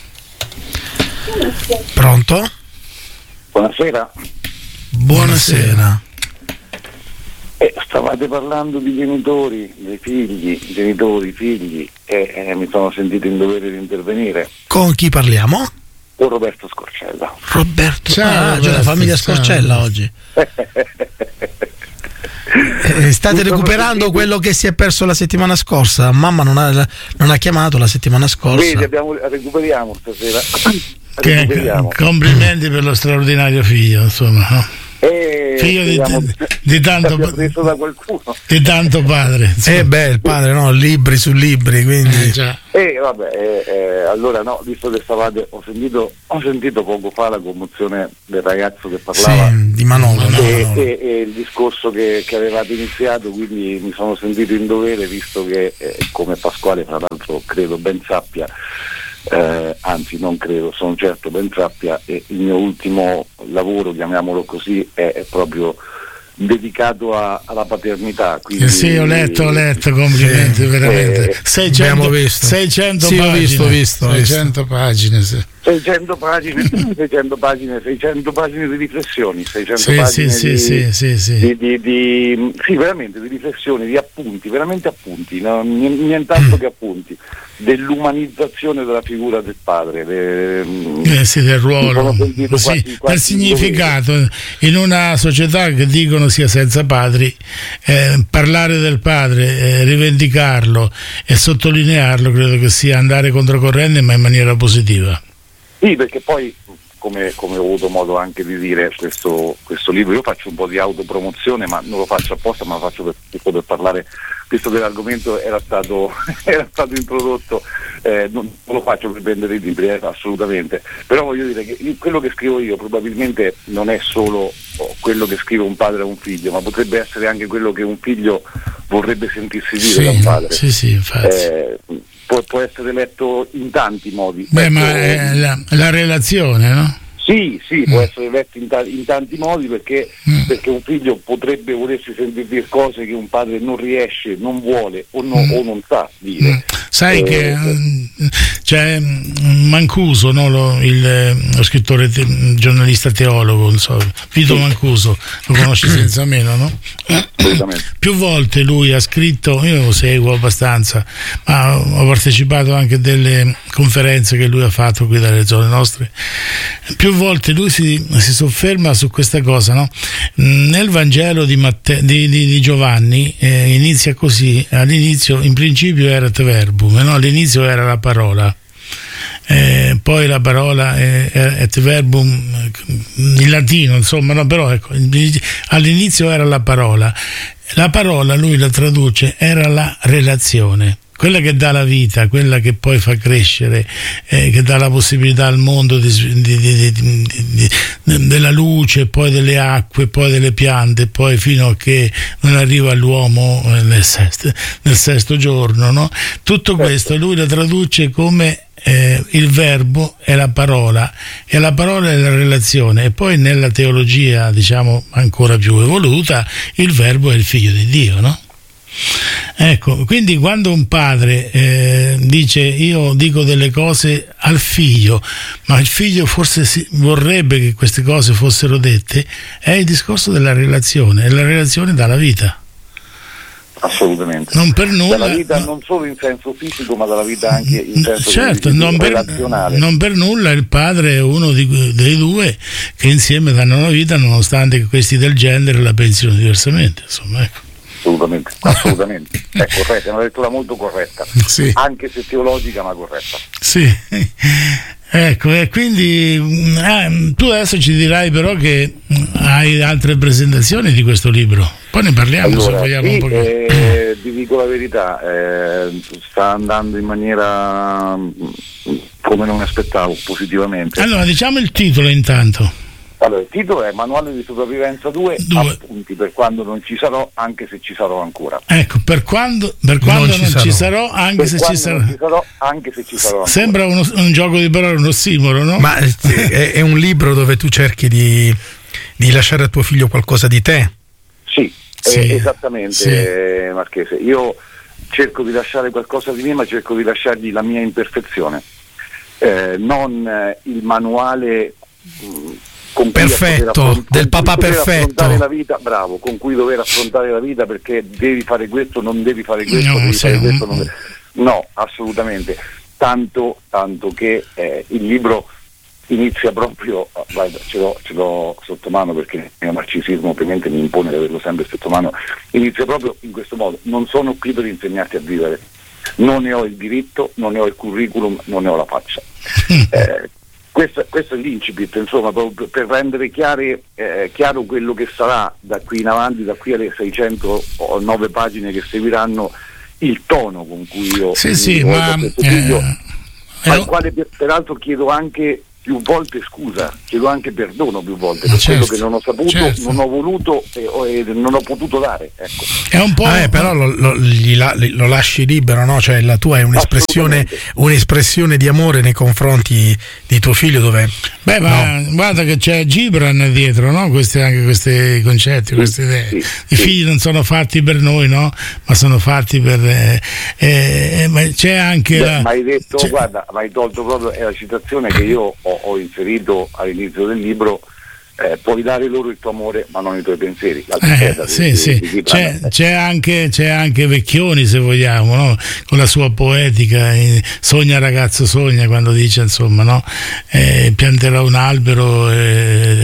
pronto? Buonasera. Buonasera. Eh, stavate parlando di genitori, dei figli, genitori, figli, e eh, mi sono sentito in dovere di intervenire. Con chi parliamo? Con Roberto Scorcella. Roberto, ciao, ah, Roberto, c'è la famiglia ciao. Scorcella oggi. Eh, state recuperando quello che si è perso la settimana scorsa? Mamma non ha, non ha chiamato la settimana scorsa. Vedi, abbiamo, recuperiamo stasera. Che, recuperiamo. Complimenti per lo straordinario figlio, insomma, no? E figlio di, di, tanto, preso da qualcuno. di tanto padre. Eh beh, il padre, no? Libri su libri, quindi. Eh, già. E vabbè, eh, eh, allora no, visto che stavate, ho sentito, ho sentito poco fa la commozione del ragazzo che parlava, sì, di Manolo, e, no, e, no. e, e il discorso che, che avevate iniziato, quindi mi sono sentito in dovere, visto che eh, come Pasquale fra l'altro credo ben sappia, eh, anzi non credo, sono certo ben sappia, e il mio ultimo lavoro, chiamiamolo così, è, è proprio dedicato a, alla paternità. Quindi, eh sì, ho letto, ho letto, complimenti, sì, veramente. Eh, seicento, visto. seicento sì, pagine. Ho visto, visto, seicento visto. pagine, sì. seicento pagine, seicento pagine, seicento pagine di riflessioni, seicento sì, pagine sì, di, sì, sì, sì. Di, di, di, sì, veramente di riflessioni, di appunti, veramente appunti, no? Nient'altro mm. che appunti, dell'umanizzazione della figura del padre, de, eh sì, del ruolo, sì, quasi, quasi del significato dovere. In una società che dicono sia senza padri, eh, parlare del padre, eh, rivendicarlo e sottolinearlo credo che sia andare controcorrente, ma in maniera positiva. Sì, perché poi come, come ho avuto modo anche di dire, questo, questo libro, io faccio un po' di autopromozione, ma non lo faccio apposta, ma lo faccio per, per parlare, visto che l'argomento era stato, era stato introdotto, eh, non, non lo faccio per vendere i libri, eh, assolutamente, però voglio dire che io, quello che scrivo io probabilmente non è solo oh, quello che scrive un padre a un figlio, ma potrebbe essere anche quello che un figlio vorrebbe sentirsi dire sì, da un padre. Sì, sì, infatti. Eh, può, può essere letto in tanti modi. Beh, ecco, ma è la, la relazione, no? Sì, sì, mm. può essere letto in, ta- in tanti modi, perché, mm. perché un figlio potrebbe volersi sentir dire cose che un padre non riesce, non vuole o, no, mm. o non sa dire. Mm. Sai eh, che eh, c'è Mancuso, no? lo, il, lo scrittore, te, giornalista teologo, non so, Vito sì. Mancuso, lo conosci senza meno, no? Più volte lui ha scritto, io lo seguo abbastanza, ma ho partecipato anche a delle conferenze che lui ha fatto qui dalle zone nostre. Più volte lui si, si sofferma su questa cosa, no? Nel Vangelo di, Matte, di, di, di Giovanni eh, inizia così, all'inizio in principio era te verbum, no? All'inizio era la parola, eh, poi la parola è, è te verbum in latino, insomma, no? Però ecco, all'inizio era la parola, la parola lui la traduce, era la relazione, quella che dà la vita, quella che poi fa crescere, eh, che dà la possibilità al mondo di, di, di, di, di, della luce, poi delle acque, poi delle piante, poi fino a che non arriva all'uomo nel sesto, nel sesto giorno, no? Tutto questo lui lo traduce come eh, il verbo è la parola, e la parola è la relazione, e poi nella teologia, diciamo, ancora più evoluta, il verbo è il figlio di Dio, no? Ecco, quindi quando un padre eh, dice io dico delle cose al figlio, ma il figlio forse si, vorrebbe che queste cose fossero dette, è il discorso della relazione, e la relazione dà la vita. Assolutamente. Non per nulla, dalla vita no, non solo in senso fisico, ma dalla vita anche in senso certo, non per, relazionale. Non per nulla il padre è uno di, dei due che insieme danno la vita, nonostante che questi del genere la pensino diversamente, insomma, ecco. Assolutamente, assolutamente. È corretta, è una lettura molto corretta, sì. Anche se teologica, ma corretta. Sì, ecco, e quindi eh, tu adesso ci dirai però che hai altre presentazioni di questo libro, poi ne parliamo, allora, se vogliamo sì, un pochino. Eh, ti dico la verità, eh, sta andando in maniera come non aspettavo, positivamente. Allora, diciamo il titolo intanto. Allora, il titolo è Manuale di sopravvivenza due, due. Appunti per quando non ci sarò, anche se ci sarò ancora. Ecco, per quando, per quando non, non ci, sarò. ci sarò, anche per se ci sarò. Non ci sarò, anche se ci sarò ancora. Sembra uno, un gioco di parole, un ossimoro, no? Ma è, è un libro dove tu cerchi di, di lasciare a tuo figlio qualcosa di te? Sì, sì. Eh, esattamente, sì. Eh, Marchese. Io cerco di lasciare qualcosa di me, ma cerco di lasciargli la mia imperfezione, eh, non eh, il manuale mh, con perfetto, affront- del papà perfetto, la vita, bravo, con cui dover affrontare la vita, perché devi fare questo, non devi fare questo, no, devi sì. fare questo, non devi... no, assolutamente, tanto, tanto che eh, il libro inizia proprio, guarda, ce l'ho, ce l'ho sotto mano perché il mio narcisismo ovviamente mi impone di averlo sempre sotto mano, inizia proprio in questo modo: non sono qui per insegnarti a vivere, non ne ho il diritto, non ne ho il curriculum, non ne ho la faccia. eh, questo, questo è l'incipit, insomma, proprio per rendere chiare, eh, chiaro quello che sarà da qui in avanti, da qui alle seicentonove pagine che seguiranno, il tono con cui io sì, sì, ma, figlio, eh, al quale per, peraltro chiedo anche più volte scusa, chiedo anche perdono più volte per certo, quello che non ho saputo, certo. non ho voluto e, e non ho potuto dare, ecco. È un po'... Ah, eh, però lo, lo, gli la, lo lasci libero, no? Cioè la tua è un'espressione, un'espressione di amore nei confronti di tuo figlio, dove beh, ma no, guarda che c'è Gibran dietro, no? Questi, anche questi concetti, queste idee. Sì, I sì. figli non sono fatti per noi, no? Ma sono fatti per eh, eh, ma c'è anche Beh, la... ma hai detto, c'è... guarda, ma hai tolto proprio, è la citazione che io ho, ho inserito all'inizio del libro: eh, puoi dare loro il tuo amore ma non i tuoi pensieri. Eh, sì, di, sì. di, di c'è, c'è, anche, c'è anche Vecchioni, se vogliamo, no? Con la sua poetica, eh, sogna ragazzo sogna, quando dice insomma, no? eh, pianterò un albero, eh,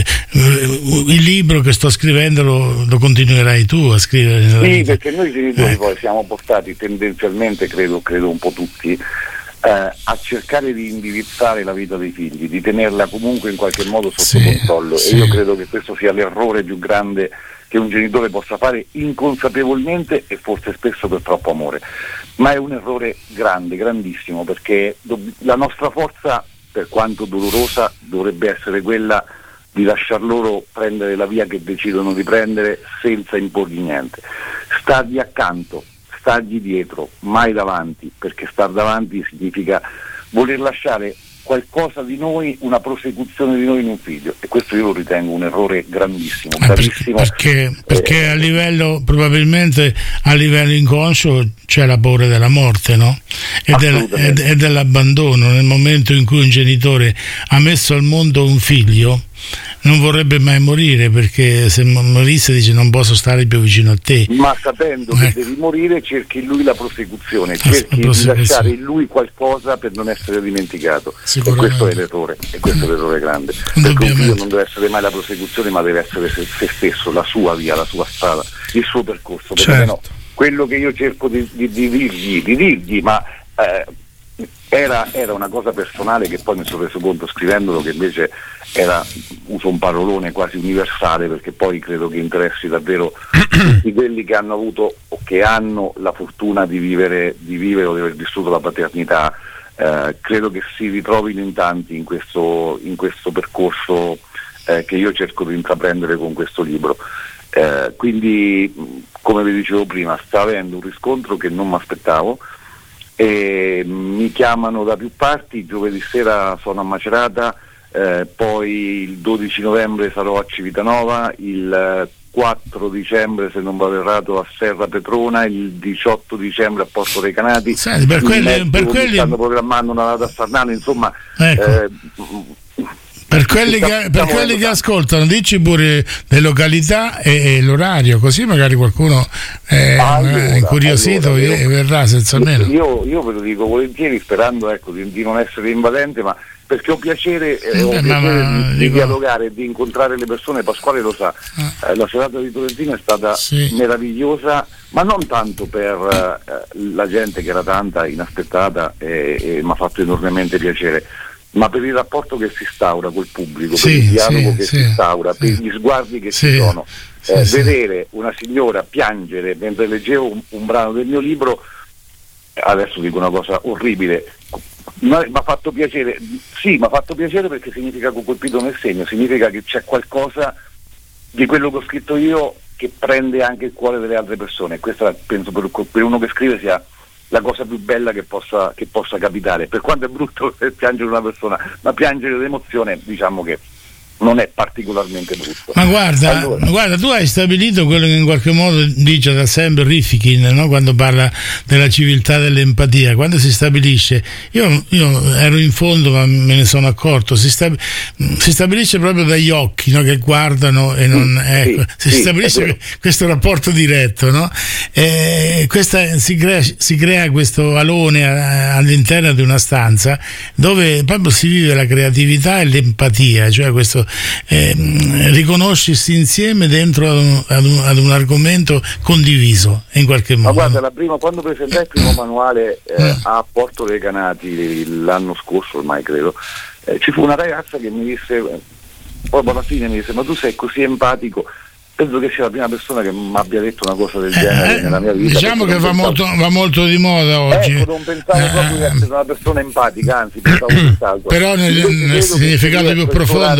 il libro che sto scrivendo lo, lo continuerai tu a scrivere nella sì, vita. perché noi genitori ecco. poi siamo portati tendenzialmente, credo, credo un po' tutti, Eh, a cercare di indirizzare la vita dei figli, di tenerla comunque in qualche modo sotto sì, controllo, sì. e io credo che questo sia l'errore più grande che un genitore possa fare inconsapevolmente e forse spesso per troppo amore, ma è un errore grande, grandissimo, perché dobb- la nostra forza, per quanto dolorosa, dovrebbe essere quella di lasciar loro prendere la via che decidono di prendere senza imporgli niente, stargli accanto, stargli dietro, mai davanti, perché star davanti significa voler lasciare qualcosa di noi, una prosecuzione di noi in un figlio, e questo io lo ritengo un errore grandissimo, gravissimo. Perché, perché, perché eh, a livello, probabilmente a livello inconscio c'è la paura della morte, no? E, del, e, e dell'abbandono. Nel momento in cui un genitore ha messo al mondo un figlio, non vorrebbe mai morire, perché se morisse dice non posso stare più vicino a te, ma sapendo ecco. che devi morire cerchi in lui la prosecuzione, cerchi di lasciare in lui qualcosa per non essere dimenticato, e questo è l'errore, e questo è l'errore grande, perché un figlio non deve essere mai la prosecuzione, ma deve essere se, se stesso, la sua via, la sua strada, il suo percorso, perché certo. no, quello che io cerco di, di, di dirgli, di dirgli, ma eh, Era, era una cosa personale che poi mi sono reso conto scrivendolo, che invece era, uso un parolone quasi universale, perché poi credo che interessi davvero tutti quelli che hanno avuto o che hanno la fortuna di vivere, di vivere o di aver vissuto la paternità. Eh, credo che si ritrovino in tanti in questo, in questo percorso eh, che io cerco di intraprendere con questo libro. Eh, quindi, come vi dicevo prima, sta avendo un riscontro che non mi aspettavo. E mi chiamano da più parti, giovedì sera sono a Macerata, eh, poi il dodici novembre sarò a Civitanova, il quattro dicembre, se non vado errato, a Serra Petrona, il diciotto dicembre a Porto Recanati. Senti, per quelli, per quelli... stanno programmando una data a Sarnano, insomma, ecco. eh, per quelli, che, per quelli che ascoltano, dici pure le località e, e l'orario, così magari qualcuno è allora, incuriosito allora, e verrà senza almeno. Io, io ve lo dico volentieri, sperando ecco, di, di non essere invadente, ma perché ho piacere, eh, ho Beh, piacere ma, di, dico... di dialogare, di incontrare le persone. Pasquale lo sa, ah. eh, la serata di Tolentino è stata sì. meravigliosa, ma non tanto per eh, la gente, che era tanta, inaspettata, e, e mi ha fatto enormemente piacere, ma per il rapporto che si instaura col pubblico, sì, per il dialogo sì, che sì, si instaura, sì. per gli sguardi che sì, ci sono. sì, Eh, sì. Vedere una signora piangere mentre leggevo un, un brano del mio libro, adesso dico una cosa orribile, mi ha fatto piacere, sì, mi ha fatto piacere perché significa che ho colpito nel segno, significa che c'è qualcosa di quello che ho scritto io che prende anche il cuore delle altre persone. Questa penso per, per uno che scrive sia la cosa più bella che possa, che possa capitare, per quanto è brutto piangere una persona, ma piangere l'emozione, diciamo che non è particolarmente brutto. Ma guarda, allora, guarda, tu hai stabilito quello che in qualche modo dice da sempre Rifkin, no? Quando parla della civiltà dell'empatia, quando si stabilisce, io, io ero in fondo ma me ne sono accorto, si, stab- si stabilisce proprio dagli occhi, no? Che guardano e non sì, ecco, sì, si sì, stabilisce questo rapporto diretto, no? E questa, si, crea, si crea questo alone all'interno di una stanza dove proprio si vive la creatività e l'empatia, cioè questo Eh, riconoscersi insieme dentro ad un, ad, un, ad un argomento condiviso in qualche modo. Ma guarda, la prima, quando presentai il primo manuale eh, mm. a Porto Recanati l'anno scorso ormai credo, eh, ci fu una ragazza che mi disse, poi alla fine mi disse: ma tu sei così empatico. Penso che sia la prima persona che mi abbia detto una cosa del genere eh, nella mia vita. Diciamo che va, pensavo... molto, va molto di moda oggi. Ecco, non pensavo eh, proprio di essere una persona empatica, anzi pensavo tutt'altro. Però nel, nel significato più profondo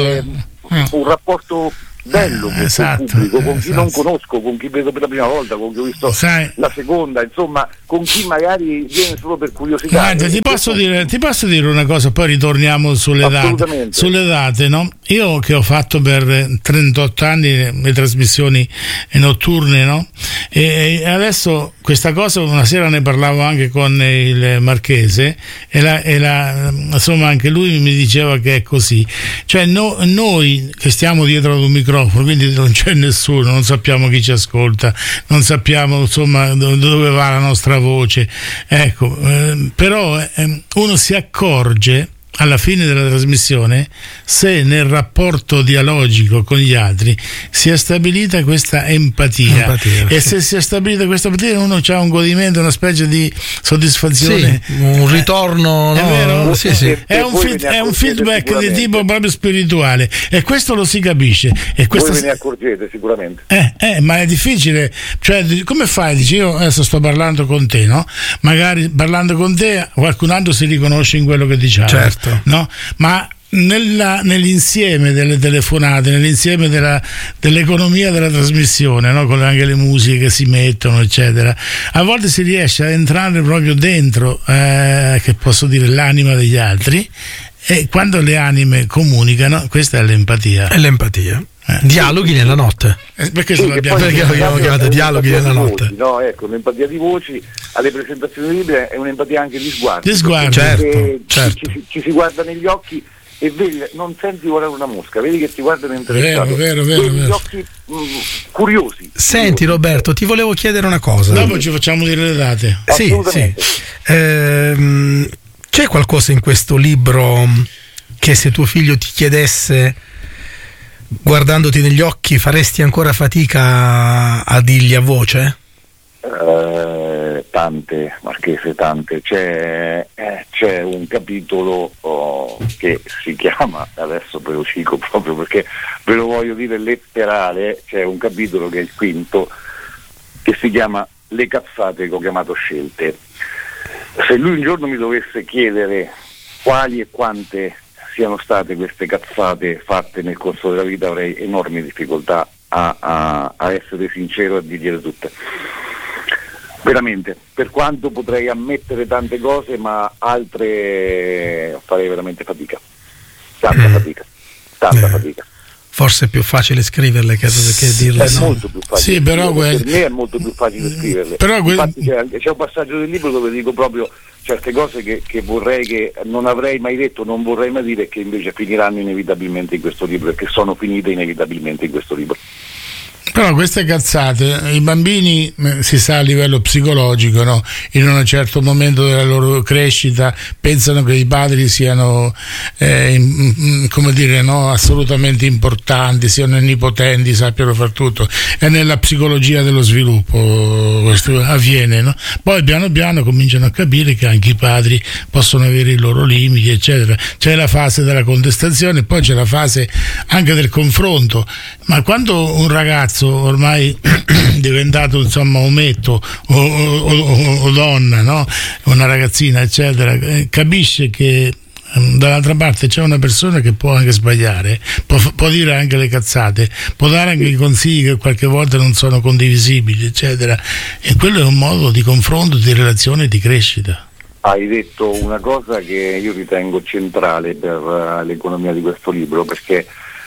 un rapporto bello con esatto, il pubblico, con chi esatto. non conosco, con chi vedo per la prima volta, con chi ho visto Sai, la seconda, insomma, con chi magari viene solo per curiosità. Guarda, ti posso dire, ti posso dire una cosa, poi ritorniamo sulle date, sulle date, no? Io che ho fatto per trentotto anni le trasmissioni notturne, no? E adesso questa cosa, una sera ne parlavo anche con il Marchese e, la, e la, insomma anche lui mi diceva che è così, cioè no, noi che stiamo dietro ad un microfono, quindi non c'è nessuno, non sappiamo chi ci ascolta, non sappiamo insomma dove va la nostra voce, ecco, eh, però eh, uno si accorge alla fine della trasmissione se nel rapporto dialogico con gli altri si è stabilita questa empatia, empatia e sì. Se si è stabilita questa empatia uno ha un godimento, una specie di soddisfazione, sì, un ritorno, eh, no? è vero? Sì, sì. È, un feed, è un feedback di tipo proprio spirituale e questo lo si capisce e voi ve ne accorgete sicuramente eh, eh, ma è difficile, cioè come fai? Dici, io adesso sto parlando con te, no? Magari parlando con te qualcun altro si riconosce in quello che diciamo, certo. No? Ma nella, nell'insieme delle telefonate, nell'insieme della, dell'economia della trasmissione, no? Con anche le musiche che si mettono, eccetera, a volte si riesce a entrare proprio dentro, eh, che posso dire, l'anima degli altri, e quando le anime comunicano, questa è l'empatia. È l'empatia. Eh. Dialoghi nella notte. Eh, perché sì, l'abbiamo perché l'abbiamo chiamato dialoghi nella notte? Voci, no, ecco, un'empatia di voci alle presentazioni libere è un'empatia anche di sguardi. Di sguardi, certo, certo. Ci, ci, ci si guarda negli occhi e vedi, non senti volare una mosca, vedi che ti guardano interessato, vero, vero, vero, vero. gli occhi mh, curiosi. Senti curiosi. Roberto, ti volevo chiedere una cosa. Dopo ci facciamo dire le date. Sì, sì. Ehm, c'è qualcosa in questo libro che se tuo figlio ti chiedesse, guardandoti negli occhi, faresti ancora fatica a dirgli a voce? Eh, tante, Marchese, tante. C'è, eh, c'è un capitolo oh, che si chiama, adesso ve lo dico proprio perché ve lo voglio dire letterale, c'è un capitolo che è il quinto che si chiama Le cazzate che ho chiamato scelte. Se lui un giorno mi dovesse chiedere quali e quante siano state queste cazzate fatte nel corso della vita, avrei enormi difficoltà a, a, a essere sincero e a dirgliele tutte. Veramente, per quanto potrei ammettere tante cose, ma altre farei veramente fatica. Tanta mm. fatica, tanta eh. fatica. Forse è più facile scriverle che, che dirle. È no? molto più facile. Sì, però que- per me è molto più facile scriverle. Però que- Infatti c'è, anche, c'è un passaggio del libro dove dico proprio certe cose che, che vorrei, che non avrei mai detto, non vorrei mai dire, che invece finiranno inevitabilmente in questo libro e che sono finite inevitabilmente in questo libro. Però queste cazzate, i bambini, si sa a livello psicologico, no? In un certo momento della loro crescita pensano che i padri siano eh, come dire, no? Assolutamente importanti, siano onnipotenti, sappiano far tutto. E nella psicologia dello sviluppo questo avviene, no? Poi piano piano cominciano a capire che anche i padri possono avere i loro limiti, eccetera. C'è la fase della contestazione, poi c'è la fase anche del confronto. Ma quando un ragazzo ormai diventato insomma ometto o, o, o, o donna, no? Una ragazzina eccetera, eh, capisce che um, dall'altra parte c'è una persona che può anche sbagliare, può, può dire anche le cazzate, può dare anche i consigli che qualche volta non sono condivisibili eccetera, e quello è un modo di confronto, di relazione, di crescita. Hai detto una cosa che io ritengo centrale per uh, l'economia di questo libro, perché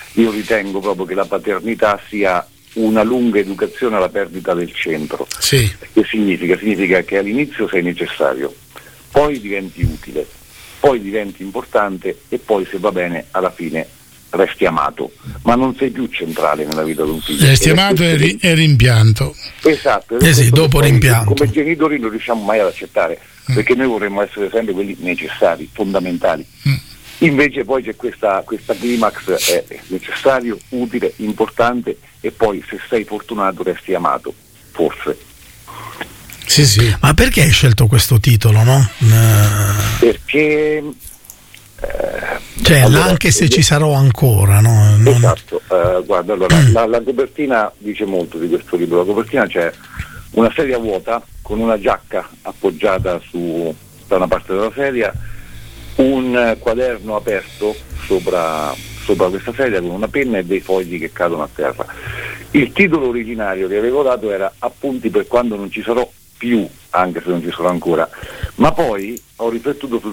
io ritengo proprio che la paternità sia una lunga educazione alla perdita del centro. Sì. Che significa? Significa che all'inizio sei necessario, poi diventi utile, poi diventi importante e poi, se va bene, alla fine resti amato, ma non sei più centrale nella vita di un figlio. Resti amato e, ri- e rimpianto. Esatto. Eh sì, dopo rimpianto. Come genitori non riusciamo mai ad accettare, mm. perché noi vorremmo essere sempre quelli necessari, fondamentali. Mm. Invece poi c'è questa, questa climax, è necessario, utile, importante, e poi, se sei fortunato, resti amato, forse. Sì, sì. Ma perché hai scelto questo titolo, no? Uh... Perché Eh, cioè, allora, anche se ci sarò ancora, no? Non... Esatto, uh, guarda, allora la, la copertina dice molto di questo libro. La copertina c'è una sedia vuota con una giacca appoggiata su, da una parte della sedia, un quaderno aperto sopra, sopra questa sedia con una penna e dei fogli che cadono a terra. Il titolo originario che avevo dato era Appunti per quando non ci sarò più, anche se non ci sono ancora, ma poi ho riflettuto sul